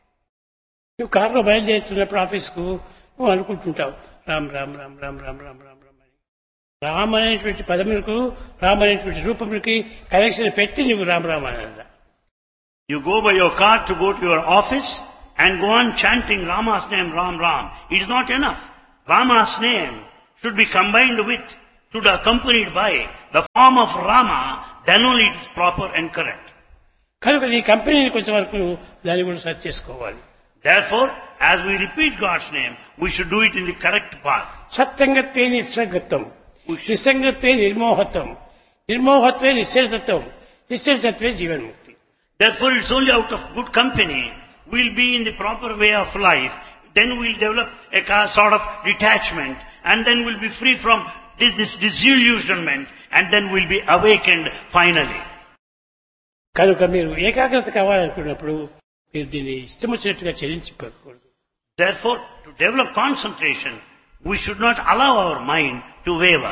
S2: నువ్వు కారులో బయలుదేరుతున్నప్పుడు ఆఫీస్కు నువ్వు అనుకుంటుంటావు రామ్ రామ్ రామ్ రామ్ రామ్ రామ్ రామ్ రామ్ అని. రామ్ అనేటువంటి పదములకు రామ్ అనేటువంటి రూపములకి కనెక్షన్ పెట్టి నువ్వు రామ్ రామ్ అని.
S1: You go by your car to go to your office and go on chanting Rama's name, Ram Ram. It is not enough. Rama's name should be combined with, should be accompanied by the form of Rama, then only it is proper and correct.
S2: కనుక ఈ కంపెనీని కొంచెం వరకు దాన్ని కూడా search చేసుకోవాలి.
S1: Therefore, as we repeat God's name, we should do it in the correct path.
S2: సత్సంగత్వే నిస్సంగత్వం, నిస్సంగత్వే నిర్మోహత్వం, నిర్మోహత్వే నిశ్చలతత్వం, నిశ్చలతత్వే జీవన్ముక్తి.
S1: Therefore, it's only out of good company we'll be in the proper way of life. Then we'll develop a kind- sort of detachment, and then we'll be free from this, this disillusionment, and then we'll be awakened finally.
S2: కనుక మీరు ఏకాగ్రత కావాలనుకున్నప్పుడు మీరు దీన్ని ఇష్టం వచ్చినట్టుగా చెల్లించుకోకూడదు.
S1: Therefore, to develop concentration, we should not allow our mind to waver.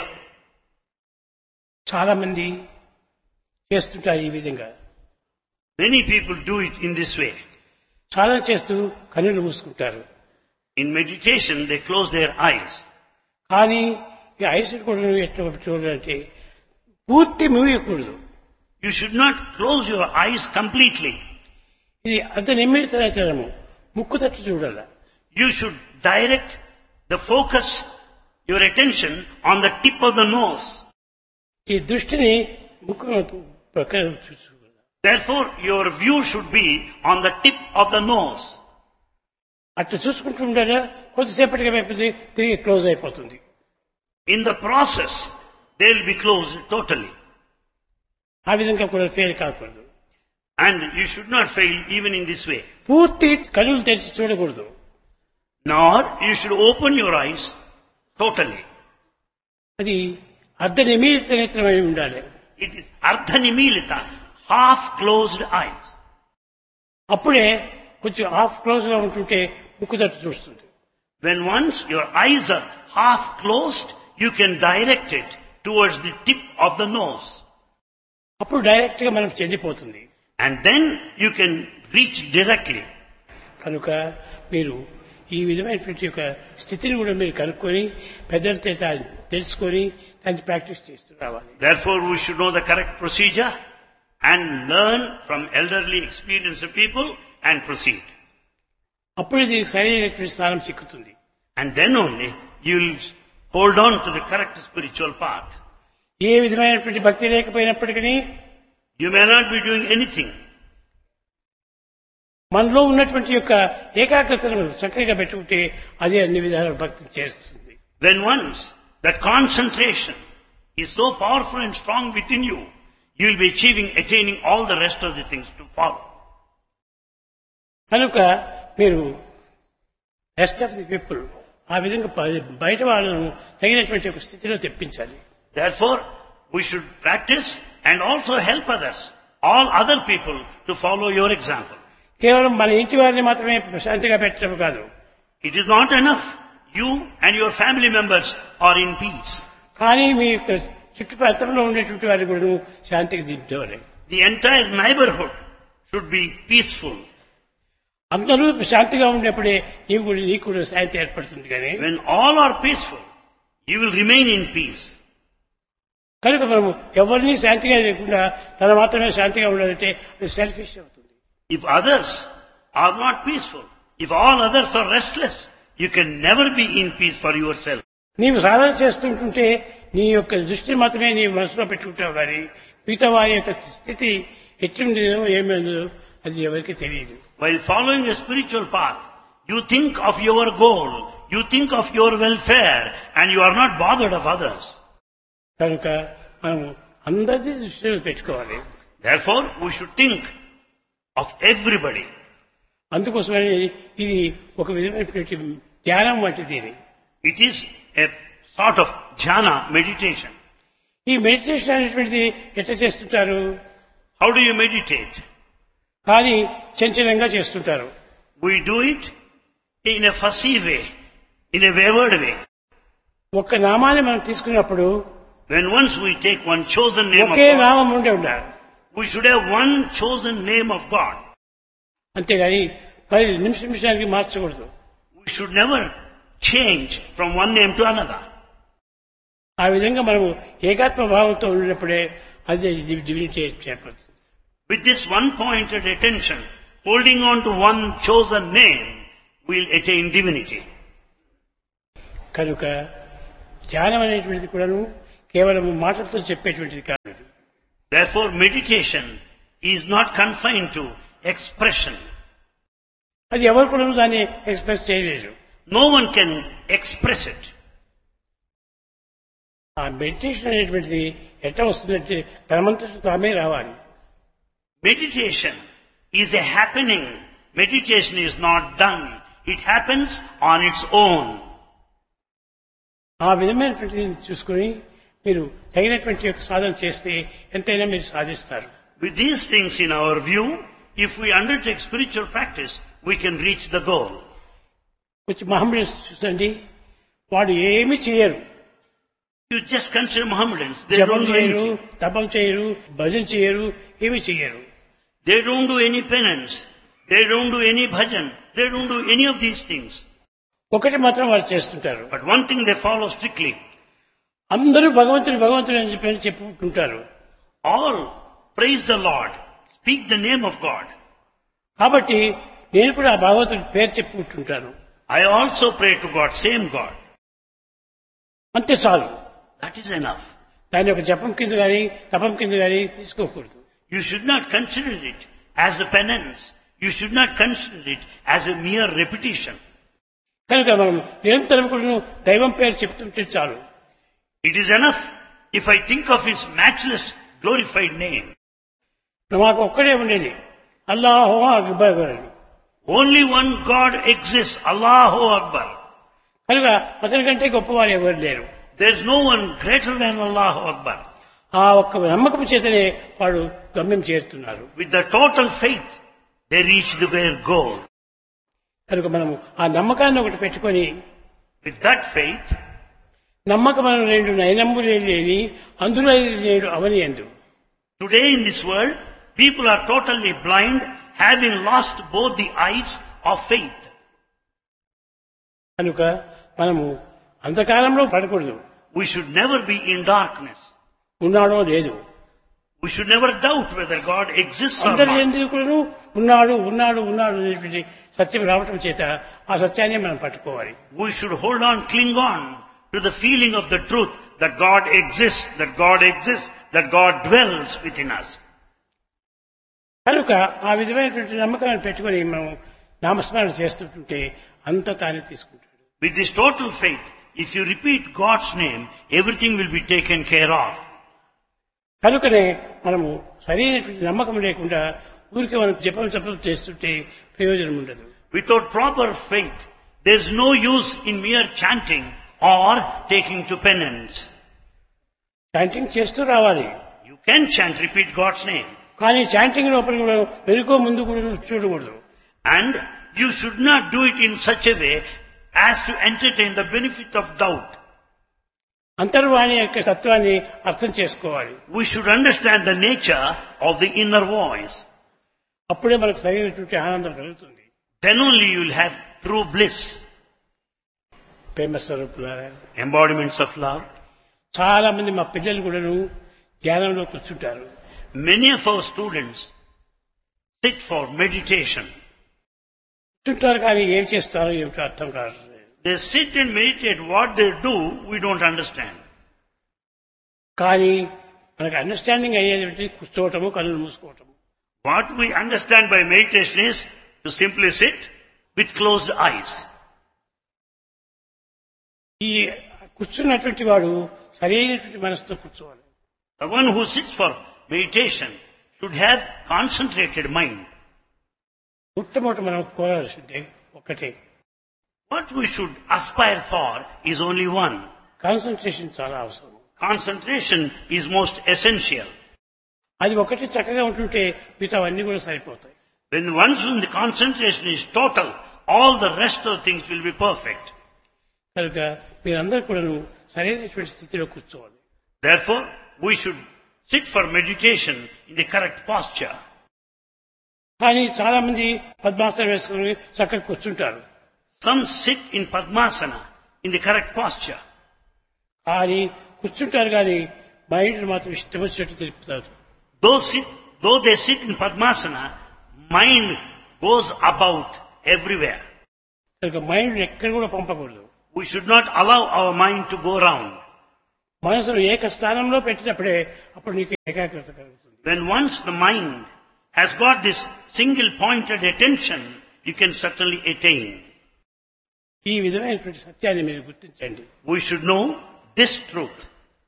S2: చాలా మంది చేస్తుంటారు ఈ విధంగా.
S1: Many people do it in this way.
S2: సాధన చేస్తూ కన్నులు మూసుకుంటారు.
S1: In meditation, they close their eyes.
S2: కానీ ఈ ఐస్ కూడా ఎట్లా చూడాలంటే పూర్తి మూయకూడదు.
S1: You should not close your eyes completely.
S2: ఇది అంత నిమిత్తము ముక్కు తట్టు చూడాల.
S1: You should direct the focus, your attention on the tip of the nose.
S2: ఈ దృష్టిని ముక్కు ప్రక్కన చూసుకోవాలి.
S1: Therefore, your view should be on the tip of the nose.
S2: అట్లా చూసుకుంటూ ఉండాలా, కొద్దిసేపటికి అయిపోతుంది, తిరిగి క్లోజ్ అయిపోతుంది.
S1: In the process, they will be closed totally.
S2: ఆ విధంగా కూడా ఫెయిల్ కాకూడదు.
S1: And you should not fail even in this way.
S2: పూర్తి కళ్ళు తెరిచి చూడకూడదు.
S1: Nor you should open your eyes totally.
S2: అది అర్ధ నిమిత్త నేత్రమై ఉండాలి.
S1: It is ardhanimilita, half closed eyes.
S2: అప్పుడే కొంచెం హాఫ్ క్లోజ్ గా ఉంటుంటే ముక్కు తట్టు చూస్తుంది.
S1: When once your eyes are half closed, you can direct it towards the tip of the nose.
S2: అప్పుడు డైరెక్ట్ గా మనం చెందిపోతుంది.
S1: And then you can reach directly.
S2: కనుక మీరు ఈ విధమైనటువంటి ఒక స్థితిని కూడా మీరు కనుక్కొని పెద్దలతో తెలుసుకొని దాన్ని ప్రాక్టీస్ చేస్తూ రావాలి.
S1: Therefore, we should know the correct procedure and learn from elderly experienced people and proceed.
S2: అప్పుడే దీనికి సరైనటువంటి స్థానం చిక్కుతుంది.
S1: And then only you will hold on to the correct spiritual path.
S2: ఏ విధమైనటువంటి భక్తి లేకపోయినప్పటికీ
S1: You may not be doing anything.
S2: మనలో ఉన్నటువంటి యొక్క ఏకాగ్రతను చక్కగా పెట్టుకుంటే అదే అన్ని విధాల భక్తి చేస్తుంది.
S1: When once that concentration is so powerful and strong within you, you will be achieving, attaining all the rest of the things to follow.
S2: కనుక మీరు రెస్ట్ ఆఫ్ ది పీపుల్ ఆ విధంగా బయట వాళ్ళను తగినటువంటి ఒక స్థితిలో తెప్పించాలి.
S1: Therefore, we should practice and also help others, all other people, to follow your example.
S2: కేవలం మన ఇంటి వారిని మాత్రమే శాంతిగా పెట్టడం కాదు.
S1: It is not enough you and your family members are in peace.
S2: కానీ మీ యొక్క చుట్టుపక్కల ఉండేటువంటి వారి కూడా శాంతికి దించేవారు.
S1: The entire neighborhood should be peaceful.
S2: అందరూ శాంతిగా ఉన్నప్పుడే నీవు కూడా నీకు కూడా శాంతి ఏర్పడుతుంది. కానీ
S1: When all are peaceful, you will remain in peace.
S2: కనుక మనము ఎవరిని శాంతిగా లేకుండా తన మాత్రమే శాంతిగా ఉండాలంటే అది సెల్ఫిష్ అవుతుంది.
S1: If others are not peaceful, if all others are restless, you can never be in peace for yourself.
S2: నీవు సాధన చేస్తుంటుంటే నీ యొక్క దృష్టిని మాత్రమే నీ మనసులో పెట్టుకుంటావు కానీ మిగతా వారి యొక్క స్థితి ఎట్లుండేదో ఏమైందో అది ఎవరికి తెలియదు.
S1: While following a spiritual path, you think of your goal, you think of your welfare, and you are not bothered of others.
S2: కనుక మనం అందరిది దృష్టిలో పెట్టుకోవాలి.
S1: Therefore, we should think of everybody.
S2: అందుకోసమని ఇది ఒక విధమైనటువంటి ధ్యానం వంటిది.
S1: It is a sort of dhyana, meditation.
S2: ఈ మెడిటేషన్ అనేటువంటిది ఎట్లా చేస్తుంటారు?
S1: How do you meditate?
S2: కానీ చంచలంగా చేస్తుంటారు.
S1: We do it in a fussy way, in a wayward way.
S2: ఒక్క నామాన్ని మనం తీసుకున్నప్పుడు
S1: When once we take one chosen name of
S2: okay
S1: God,
S2: నామం ఉండే ఉండాలి.
S1: we should have one chosen name of God.
S2: అంతేగాని మరి నిమిష నిమిషానికి మార్చకూడదు.
S1: We should never change from one name to another.
S2: ఆ విధంగా మనము ఏకాత్మ భావంతో ఉన్నప్పుడే అది divinity చేపడుతుంది.
S1: With this one-pointed attention, holding on to one chosen name, we will attain divinity.
S2: కనుక ధ్యానం అనేటువంటిది కూడాను కేవలం మాటలతో చెప్పేటువంటిది కాదు.
S1: Therefore, meditation is not confined to expression.
S2: అది ఎవరు కూడా దాన్ని ఎక్స్ప్రెస్ చేయలేరు.
S1: No one can express it.
S2: ఆ మెడిటేషన్ అనేటువంటిది ఎట్లా వస్తుందంటే తనమంతట తామే రావాలి.
S1: Meditation is a happening. Meditation is not done. It happens on its own.
S2: ఆ విధమైనటువంటి చూసుకొని మీరు తగినటువంటి యొక్క సాధన చేస్తే ఎంతైనా మీరు సాధిస్తారు.
S1: With these things in our view, if we undertake spiritual practice, we can reach the goal.
S2: కొంచెం మహమ్మద్ చూసండి, వాడు ఏమి చేయరు.
S1: You just consider Mohammedans. They
S2: జపం
S1: don't do
S2: చేయరు,
S1: anything.
S2: తపం చేయరు, భజన చేయరు, ఏమి చేయరు.
S1: They don't do any penance. They don't do any bhajan. They don't do any of these things.
S2: ఒకటి మాత్రం వారు చేస్తుంటారు.
S1: But one thing they follow strictly.
S2: అందరూ భగవంతుడు భగవంతుడు అని చెప్పి చెప్పుకుంటారు.
S1: All praise the Lord. Speak the name of God.
S2: కాబట్టి నేను కూడా ఆ భగవంతుడి పేరు చెప్పుకుంటుంటాను.
S1: I also pray to God, same God.
S2: అంతే చాలు.
S1: That is enough.
S2: దాని ఒక జపం కింద కానీ తపం కింద కానీ తీసుకోకూడదు.
S1: You should not consider it as a penance. You should not consider it as a mere repetition.
S2: కనుక మనం నిరంతరం కూడా దైవం పేరు చెప్తుంటే చాలు.
S1: It is enough if I think of His matchless, glorified name.
S2: మాకు ఒక్కడే ఉండేది అల్లాహు అక్బర్ అని.
S1: Only one God exists, Allahu Akbar.
S2: కనుక అతని కంటే గొప్పవారు ఎవరు లేరు.
S1: There is no one greater than Allahu Akbar.
S2: ఆ ఒక్క నమ్మకం చేతనే వాడు గమ్యం చేరుతున్నారు.
S1: With the total faith, they reach their goal.
S2: కనుక మనము ఆ నమ్మకాన్ని ఒకటి పెట్టుకొని,
S1: With that faith,
S2: నమ్మకం రెండు నయనమ్ములే లేని అందులో లేడు అవని ఎందు.
S1: today in this world, people are totally blind, having lost both the eyes of faith.
S2: కనుక మనము అంధకారంలో పడకూడదు.
S1: We should never be in darkness.
S2: ఉన్నాడో లేదు.
S1: We should never doubt whether God exists or
S2: అందరి
S1: not.
S2: ఎందుకు ఉన్నాడు ఉన్నాడు ఉన్నాడు అనేటువంటి సత్యం రావటం చేత ఆ సత్యాన్ని మనం పట్టుకోవాలి.
S1: We should hold on, cling on to the feeling of the truth that God exists, that God exists, that God dwells within us.
S2: కనుక ఆ విధమైనటువంటి నమ్మకాన్ని పెట్టుకొని మనం నామస్మరణ చేస్తుంటే అంత తానే తీసుకుంటాడు.
S1: With this total faith, if you repeat God's name, everything will be taken care of.
S2: కనుకనే మనము సరైనటువంటి నమ్మకం లేకుండా ఊరికే మనం జపం జపం చేస్తుంటే ప్రయోజనం ఉండదు.
S1: Without proper faith, there is no use in mere chanting or taking to penance.
S2: Chanting చేస్తూ రావాలి.
S1: You can chant, repeat God's name.
S2: కానీ చాంటింగ్ లోపల కూడా వెనుకో ముందు కూడా చూడకూడదు.
S1: And you should not do it in such a way as to entertain the benefit of doubt.
S2: అంతర్వాణి యొక్క తత్వాన్ని అర్థం చేసుకోవాలి.
S1: We should understand the nature of the inner voice.
S2: అప్పుడే మనకు సరైనటువంటి ఆనందం కలుగుతుంది.
S1: Then only you will have true bliss.
S2: ప్రేమ స్వరూపులారా,
S1: Embodiments of love.
S2: చాలా మంది మా పిల్లలు కూడాను ధ్యానంలో కూర్చుంటారు.
S1: Many of our students sit for meditation.
S2: కూర్చుంటారు కానీ ఏం చేస్తారో ఏమిటో అర్థం కాదు.
S1: They sit and meditate. What they do, we don't understand.
S2: కానీ మనకు అండర్స్టాండింగ్ అయ్యేది కూర్చోవటము, కళ్ళు మూసుకోవటము.
S1: What we understand by meditation is to simply sit with closed eyes.
S2: ఈ కూర్చున్నటువంటి వాడు సరైనటువంటి మనసుతో కూర్చోవాలి.
S1: The one who sits for meditation should have concentrated mind.
S2: మొట్టమొదటి మనం కోరాల్సిందే ఒకటే.
S1: What we should aspire for is only one.
S2: Concentration చాలా అవసరం.
S1: Concentration is most essential.
S2: అది ఒకటి చక్కగా ఉంటుంటే మిగతా అన్ని కూడా సరిపోతాయి.
S1: When once the concentration is total, all the rest of things will be perfect.
S2: కనుక మీరందరూ కూడా సరైనటువంటి స్థితిలో కూర్చోవాలి.
S1: Therefore, we should sit for meditation in the correct posture.
S2: కానీ చాలా మంది పద్మాసనం వేసుకుని చక్కగా కూర్చుంటారు.
S1: Some sit in Padmasana in the correct posture.
S2: కానీ కూర్చుంటారు కానీ మైండ్ మాత్రం ఇష్టం వచ్చినట్టు తెలుపుతారు.
S1: Though, sit, though they sit in Padmasana, mind goes about everywhere.
S2: కనుక మైండ్ ఎక్కడ కూడా పంపకూడదు.
S1: We should not allow our mind to go round.
S2: మనసును ఏక స్థానంలో పెట్టినప్పుడే అప్పుడు నీకు ఏకాగ్రత కలుగుతుంది.
S1: When once the mind has got this single pointed attention, you can certainly attain.
S2: ఈ విధమైనటువంటి సత్యాన్ని మీరు గుర్తించండి.
S1: We should know this truth.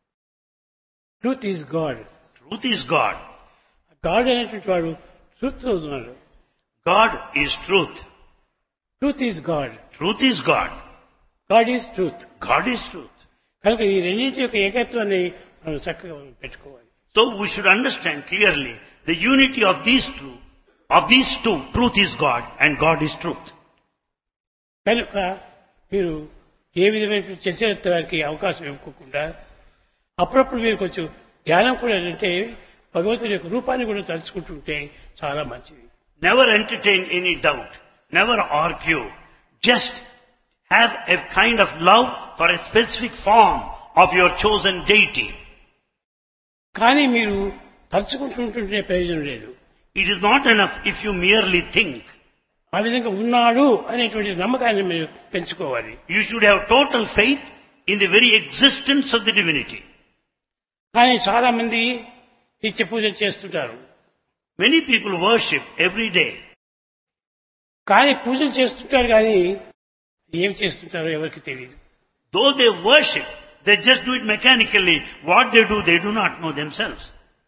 S2: Truth is God.
S1: Truth is God.
S2: God అనేటువంటి వాడు ట్రూత్ అవుతున్నాడు.
S1: God is truth.
S2: Truth is God.
S1: Truth is God.
S2: God is truth.
S1: God is truth.
S2: కనుక ఈ రెండింటి యొక్క ఏకత్వాన్ని మనం చక్కగా పెట్టుకోవాలి.
S1: So we should understand clearly the unity of these two, of these two. Truth is God and God is truth.
S2: కనుక మీరు ఏ విధమైన చర్చలకి అవకాశం ఇవ్వకుండా అప్పుడప్పుడు మీరు కొంచెం ధ్యానం కూడా అంటే భగవంతుడి యొక్క రూపాన్ని కూడా తలుచుకుంటుంటే చాలా మంచిది.
S1: Never entertain any doubt. Never argue. Just have a kind of love for a specific form of your chosen deity.
S2: కానీ మీరు తలుచుకుంటుంటే ప్రయోజనం లేదు.
S1: It is not enough if you merely think.
S2: ఆ విధంగా ఉన్నాడు అనేటువంటి నమ్మకాన్ని మీరు పెంచుకోవాలి.
S1: You should have total faith in the very existence of the divinity.
S2: కానీ చాలా మంది నిత్య పూజ చేస్తుంటారు.
S1: Many people worship every day.
S2: కానీ పూజలు చేస్తుంటారు కానీ ఏం చేస్తుంటారో ఎవరికి తెలియదు.
S1: Though they worship, they just do it mechanically. What they do, they do not know themselves.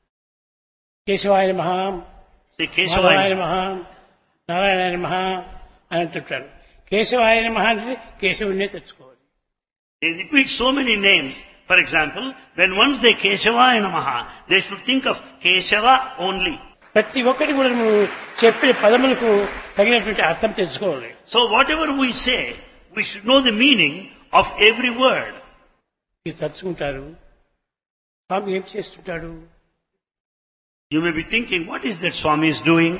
S2: కేశవాయ నమః,
S1: Say
S2: మాధవాయ
S1: Keshavaya.
S2: నమః, నారాయణాయ నమః అని అంటుంటారు. కేశవాయ నమః అంటే కేశవుడినే తెచ్చుకోవాలి.
S1: They repeat so many names. For example, when once they Keshavaya Namaha, they should think of Keshava only.
S2: ప్రతి ఒక్కటి కూడా నువ్వు చెప్పిన పదములకు తగినటువంటి అర్థం తెచ్చుకోవాలి.
S1: So whatever we say, we should know the meaning of every word.
S2: మీరు తలుచుకుంటారు స్వామి ఏం చేస్తుంటాడు.
S1: You may be thinking, what is that Swami is doing?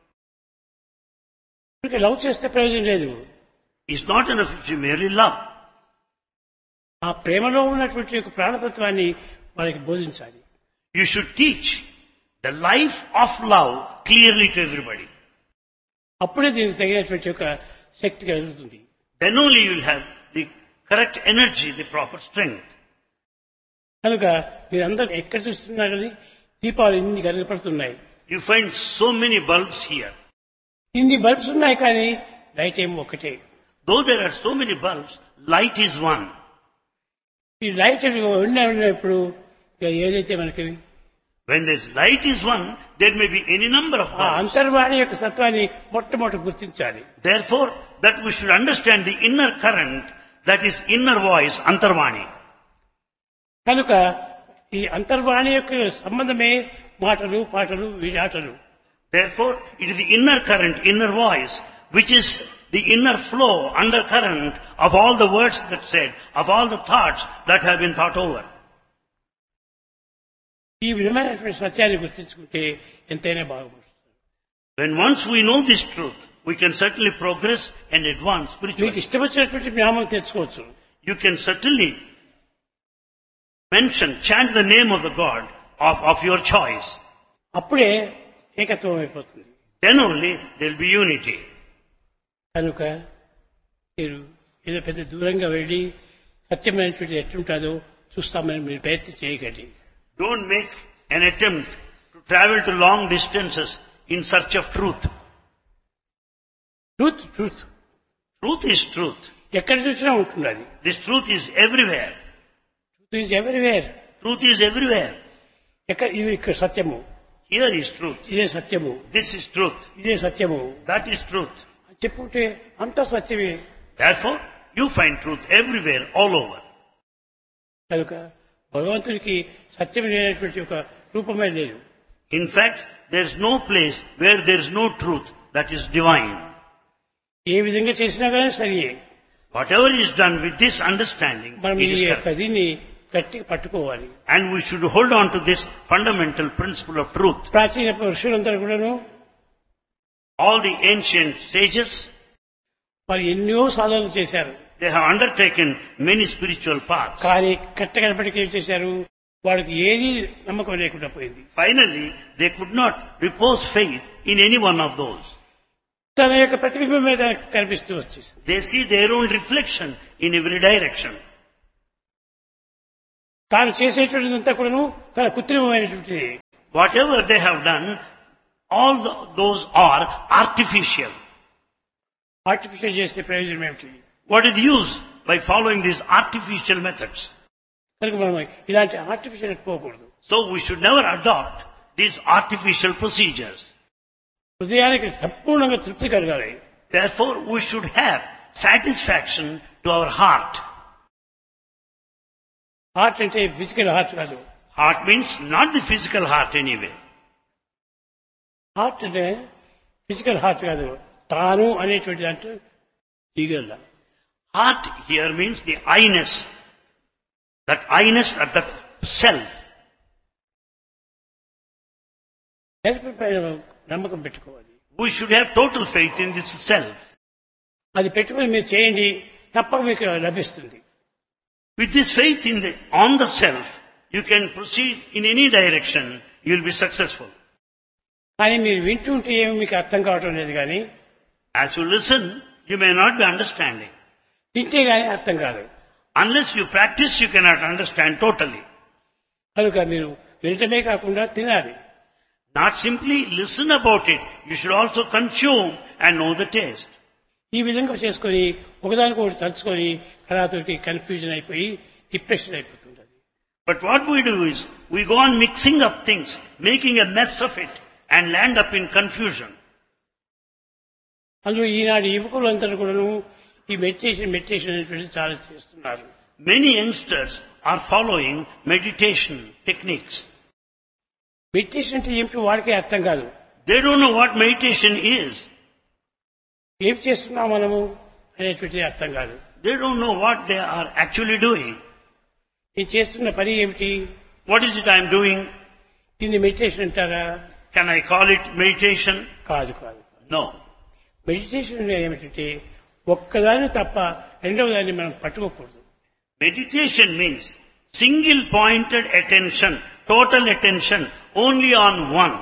S2: Love చేస్తే ప్రయోజనం లేదు.
S1: It's not enough if you merely love.
S2: ఆ ప్రేమలో ఉన్నటువంటి యొక్క ప్రాణతత్వాన్ని వాళ్ళకి బోధించాలి.
S1: You should teach the life of love clearly to everybody.
S2: అప్పుడే దీనికి తగినటువంటి యొక్క శక్తి కలుగుతుంది.
S1: Then only you will have the correct energy, the proper strength.
S2: కనుక మీరందరూ ఎక్కడ చూస్తున్నారు కానీ దీపాలు ఇన్ని కనపడుతున్నాయి.
S1: You find so many bulbs here.
S2: ఇన్ని బల్బ్స్ ఉన్నాయి కానీ లైట్ ఏమో ఒకటే.
S1: Though there are so many bulbs, light is one.
S2: ఈ లైట్ ఉన్నప్పుడు ఏదైతే మనకి
S1: When this light is one, there may be any number of
S2: ఆ
S1: bulbs.
S2: అంతర్వాణి యొక్క సత్వాన్ని మొట్టమొదటి గుర్తించాలి.
S1: Therefore, that we should understand the inner current, that is inner voice, Antarvani.
S2: కనుక ఈ అంతర్వాణి యొక్క సంబంధమే మాటలు పాటలు వీడాటలు.
S1: Therefore, it is the inner current, inner voice, which is the inner flow, undercurrent of all the words that said, of all the thoughts that have been thought over.
S2: ఈ విధమైనటువంటి సత్యాన్ని గుర్తించుకుంటే ఎంతైనా బాగుపడుతుంది.
S1: When once we know this truth, we can certainly progress and advance
S2: మీకు
S1: spiritually.
S2: ఇష్టం వచ్చినటువంటి నామం తెచ్చుకోవచ్చు.
S1: You can certainly mention, chant the name of the God of, of your choice.
S2: అప్పుడే ఏకత్వం అయిపోతుంది.
S1: Then only there will be unity.
S2: కనుక మీరు ఏదో పెద్ద దూరంగా వెళ్ళి సత్యమైనటువంటి ఎట్లుంటుందో చూస్తామని మీరు ప్రయత్నం చేయకండి.
S1: Don't make an attempt to travel to long distances in search of truth.
S2: Truth truth
S1: Truth is truth.
S2: ఎక్కడ చూసినా ఉంటున్నది.
S1: This truth is everywhere.
S2: Truth is everywhere.
S1: Truth is everywhere.
S2: ఎక్కడ ఇవి ఇక్కడ సత్యము,
S1: Here is truth.
S2: ఇదే సత్యము,
S1: This is truth.
S2: ఇదే సత్యము
S1: That is truth.
S2: అని చెప్పుకుంటే అంతా సత్యమే.
S1: Therefore, you find truth everywhere, all over.
S2: కనుక భగవంతుడికి సత్యం లేనటువంటి ఒక రూపమే లేదు.
S1: In fact, there is no place where there is no truth that is divine.
S2: ఏ విధంగా చేసినా కానీ సరియే.
S1: Whatever is done with this understanding,
S2: మనం
S1: it
S2: ఈ
S1: is
S2: యొక్క
S1: correct.
S2: దీన్ని గట్టిగా పట్టుకోవాలి.
S1: And we should hold on to this fundamental principle of truth.
S2: ప్రాచీన ఋషులందరూ కూడాను
S1: All the ancient sages,
S2: వారు ఎన్నో సాధనలు చేశారు.
S1: they have undertaken many spiritual paths.
S2: కానీ కట్టకడపటికి ఏం చేశారు, వాడికి ఏది నమ్మకం లేకుండా పోయింది.
S1: Finally, they could not repose faith in any one of those.
S2: తన యొక్క ప్రతిబింబం మీద కనిపిస్తూ వచ్చేసింది.
S1: They see their own reflection in every direction.
S2: తాను చేసేటువంటిదంతా కూడాను తన కృత్రిమమైనటువంటిది.
S1: Whatever they have done, all the, those are artificial.
S2: Artificial చేస్తే ప్రయోజనం ఏమిటి?
S1: What is the use by following these artificial methods?
S2: కనుక మనం ఇలాంటి ఆర్టిఫిషియల్ పోకూడదు.
S1: So we should never adopt these artificial procedures.
S2: హృదయానికి సంపూర్ణంగా తృప్తి కలగాలి.
S1: Therefore, we should have satisfaction to our heart.
S2: Heart అంటే ఫిజికల్ హార్ట్ కాదు.
S1: Heart means not the physical heart anyway.
S2: Heart అంటే ఫిజికల్ హార్ట్ కాదు, తాను అనేటువంటి దాంట్లో దిగల.
S1: Heart here means the I-ness. That I-ness, that, that self.
S2: Self పైన నమ్మకం పెట్టుకోవాలి.
S1: We should have total faith in this self.
S2: అది పెట్టుకుని మీరు చేయండి, తప్పక మీకు లభిస్తుంది.
S1: With this faith in the, on the self, you can proceed in any direction, you will be successful.
S2: కానీ మీరు వింటూ ఉంటే ఏమి మీకు అర్థం కావటం లేదు. కానీ
S1: As you listen, you may not be understanding.
S2: తింటే కానీ అర్థం కాదు.
S1: Unless you practice, you cannot understand totally.
S2: కనుక మీరు వినటమే కాకుండా తినాలి.
S1: Not simply listen about it, you should also consume and know the taste.
S2: ఈ విధంగా చేసుకొని ఒకదానికి ఒకటి తలుచుకొని కళాతోటి కన్ఫ్యూజన్ అయిపోయి డిప్రెషన్ అయిపోతుంది.
S1: But what we do is, we go on mixing up things, making a mess of it, and land up in confusion.
S2: అందులో ఈనాడు యువకులందరూ కూడాను ఈ మెడిటేషన్ మెడిటేషన్ అనేటువంటి చాలా చేస్తున్నారు.
S1: Many youngsters are following meditation techniques.
S2: Meditation అంటే ఏమిటో వాడికే అర్థం కాదు.
S1: They don't know what meditation is.
S2: ఏం చేస్తున్నాం మనము అనేటువంటిది అర్థం కాదు.
S1: They don't know what they are actually doing.
S2: నేను చేస్తున్న పని ఏమిటి?
S1: What is it I am doing?
S2: దీన్ని మెడిటేషన్ అంటారా?
S1: Can I call it meditation?
S2: కాదు కాదు.
S1: No.
S2: మెడిటేషన్ ఏమిటంటే ఒక్కదాన్ని తప్ప రెండవ దాన్ని మనం పట్టుకోకూడదు.
S1: Meditation means single pointed attention, total attention only on one.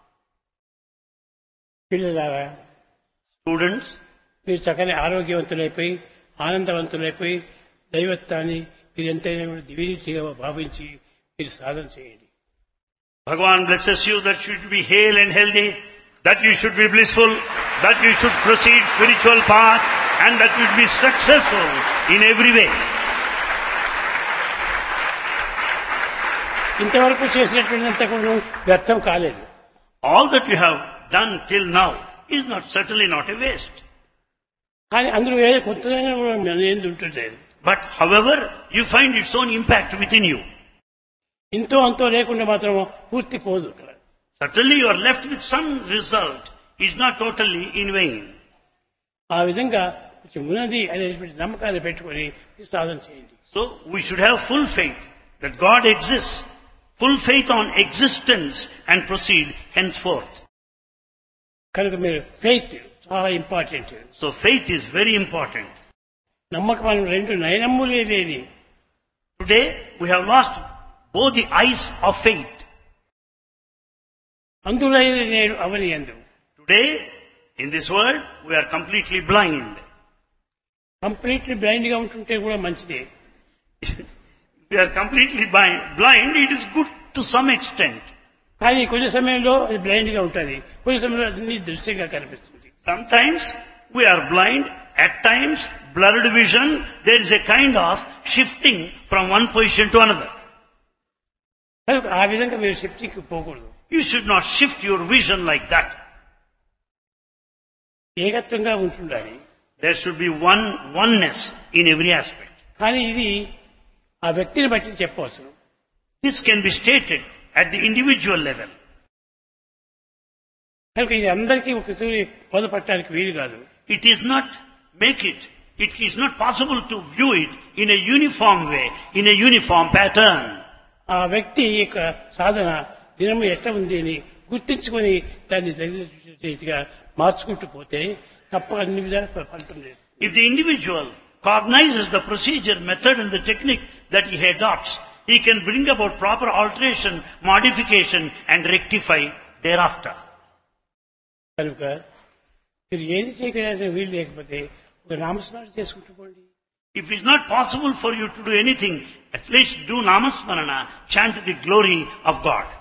S2: పిల్లలారా,
S1: Students,
S2: మీరు చక్కని ఆరోగ్యవంతులైపోయి ఆనందవంతులైపోయి దైవత్వాన్ని మీరు ఎంతైనా దివ్యరీతిగా భావించి మీరు సాధన చేయండి.
S1: Bhagavan blesses you that you should be hale and healthy, that you should be blissful, that you should proceed spiritual path, and that you should be successful in every way.
S2: ఇంతవరకు చేసినటువంటిదంతా కూడా వ్యర్థం కాలేదు.
S1: All that you have done till now is not certainly not a waste.
S2: కానీ అందులో ఏదో కొత్తదైనా కూడా నేను ఉంటుంది.
S1: But however, you find its own impact within you.
S2: ఇంతో అంతో లేకుండా మాత్రం పూర్తి పోదు.
S1: Certainly you are left with some result. It's not totally in vain.
S2: ఆ విధంగా కొంచెం ఉన్నది అనేటువంటి నమ్మకాన్ని పెట్టుకొని సాధన చేయండి.
S1: So we should have full faith that God exists, full faith on existence, and proceed henceforth.
S2: కనుక మీరు ఫెయిత్ చాలా important.
S1: So faith is very important.
S2: నమ్మకం మనం రెండు నయనమ్ములే లేని.
S1: Today we have lost both the eyes of faith.
S2: అందులైన నేను అవని అందు.
S1: Today in this world we are completely blind.
S2: Completely blind గా ఉంటుంటే కూడా మంచిదే.
S1: We are completely blind. Blind, it is good to some extent.
S2: కానీ కొన్ని సమయంలో అది బ్లైండ్ గా ఉంటుంది, కొన్ని సమయంలో అది దృశ్యంగా కనిపిస్తుంది.
S1: Sometimes we are blind, at times blurred vision, there is a kind of shifting from one position to another.
S2: కనుక ఆ విధంగా మీరు షిఫ్టింగ్ పోకూడదు.
S1: You should not shift your vision like that.
S2: ఏకత్వంగా ఉంటుండాలి.
S1: There should be one oneness in every aspect.
S2: కానీ ఇది ఆ వ్యక్తిని బట్టి చెప్పవచ్చు.
S1: This can be stated at the individual level.
S2: కనుక ఇది అందరికీ ఒకసారి బోధపడటానికి వీలు కాదు.
S1: It is not make it. It is not possible to view it in a uniform way, in a uniform pattern.
S2: ఆ వ్యక్తి యొక్క సాధన దినము ఎట్లా ఉంది అని గుర్తించుకొని దాన్ని రీతిగా మార్చుకుంటూ పోతే తప్ప అన్ని విధాలు ఫలితం లేదు.
S1: If the individual cognizes the procedure, method and the technique that he adopts, he can bring about proper alteration, modification and rectify thereafter.
S2: కనుక మీరు ఏది చేయగలిగిన వీలు లేకపోతే ఒక నామస్మరణ చేసుకుంటూ పోండి.
S1: If it's not possible for you to do anything, at least do Namasmarana, chant the glory of God.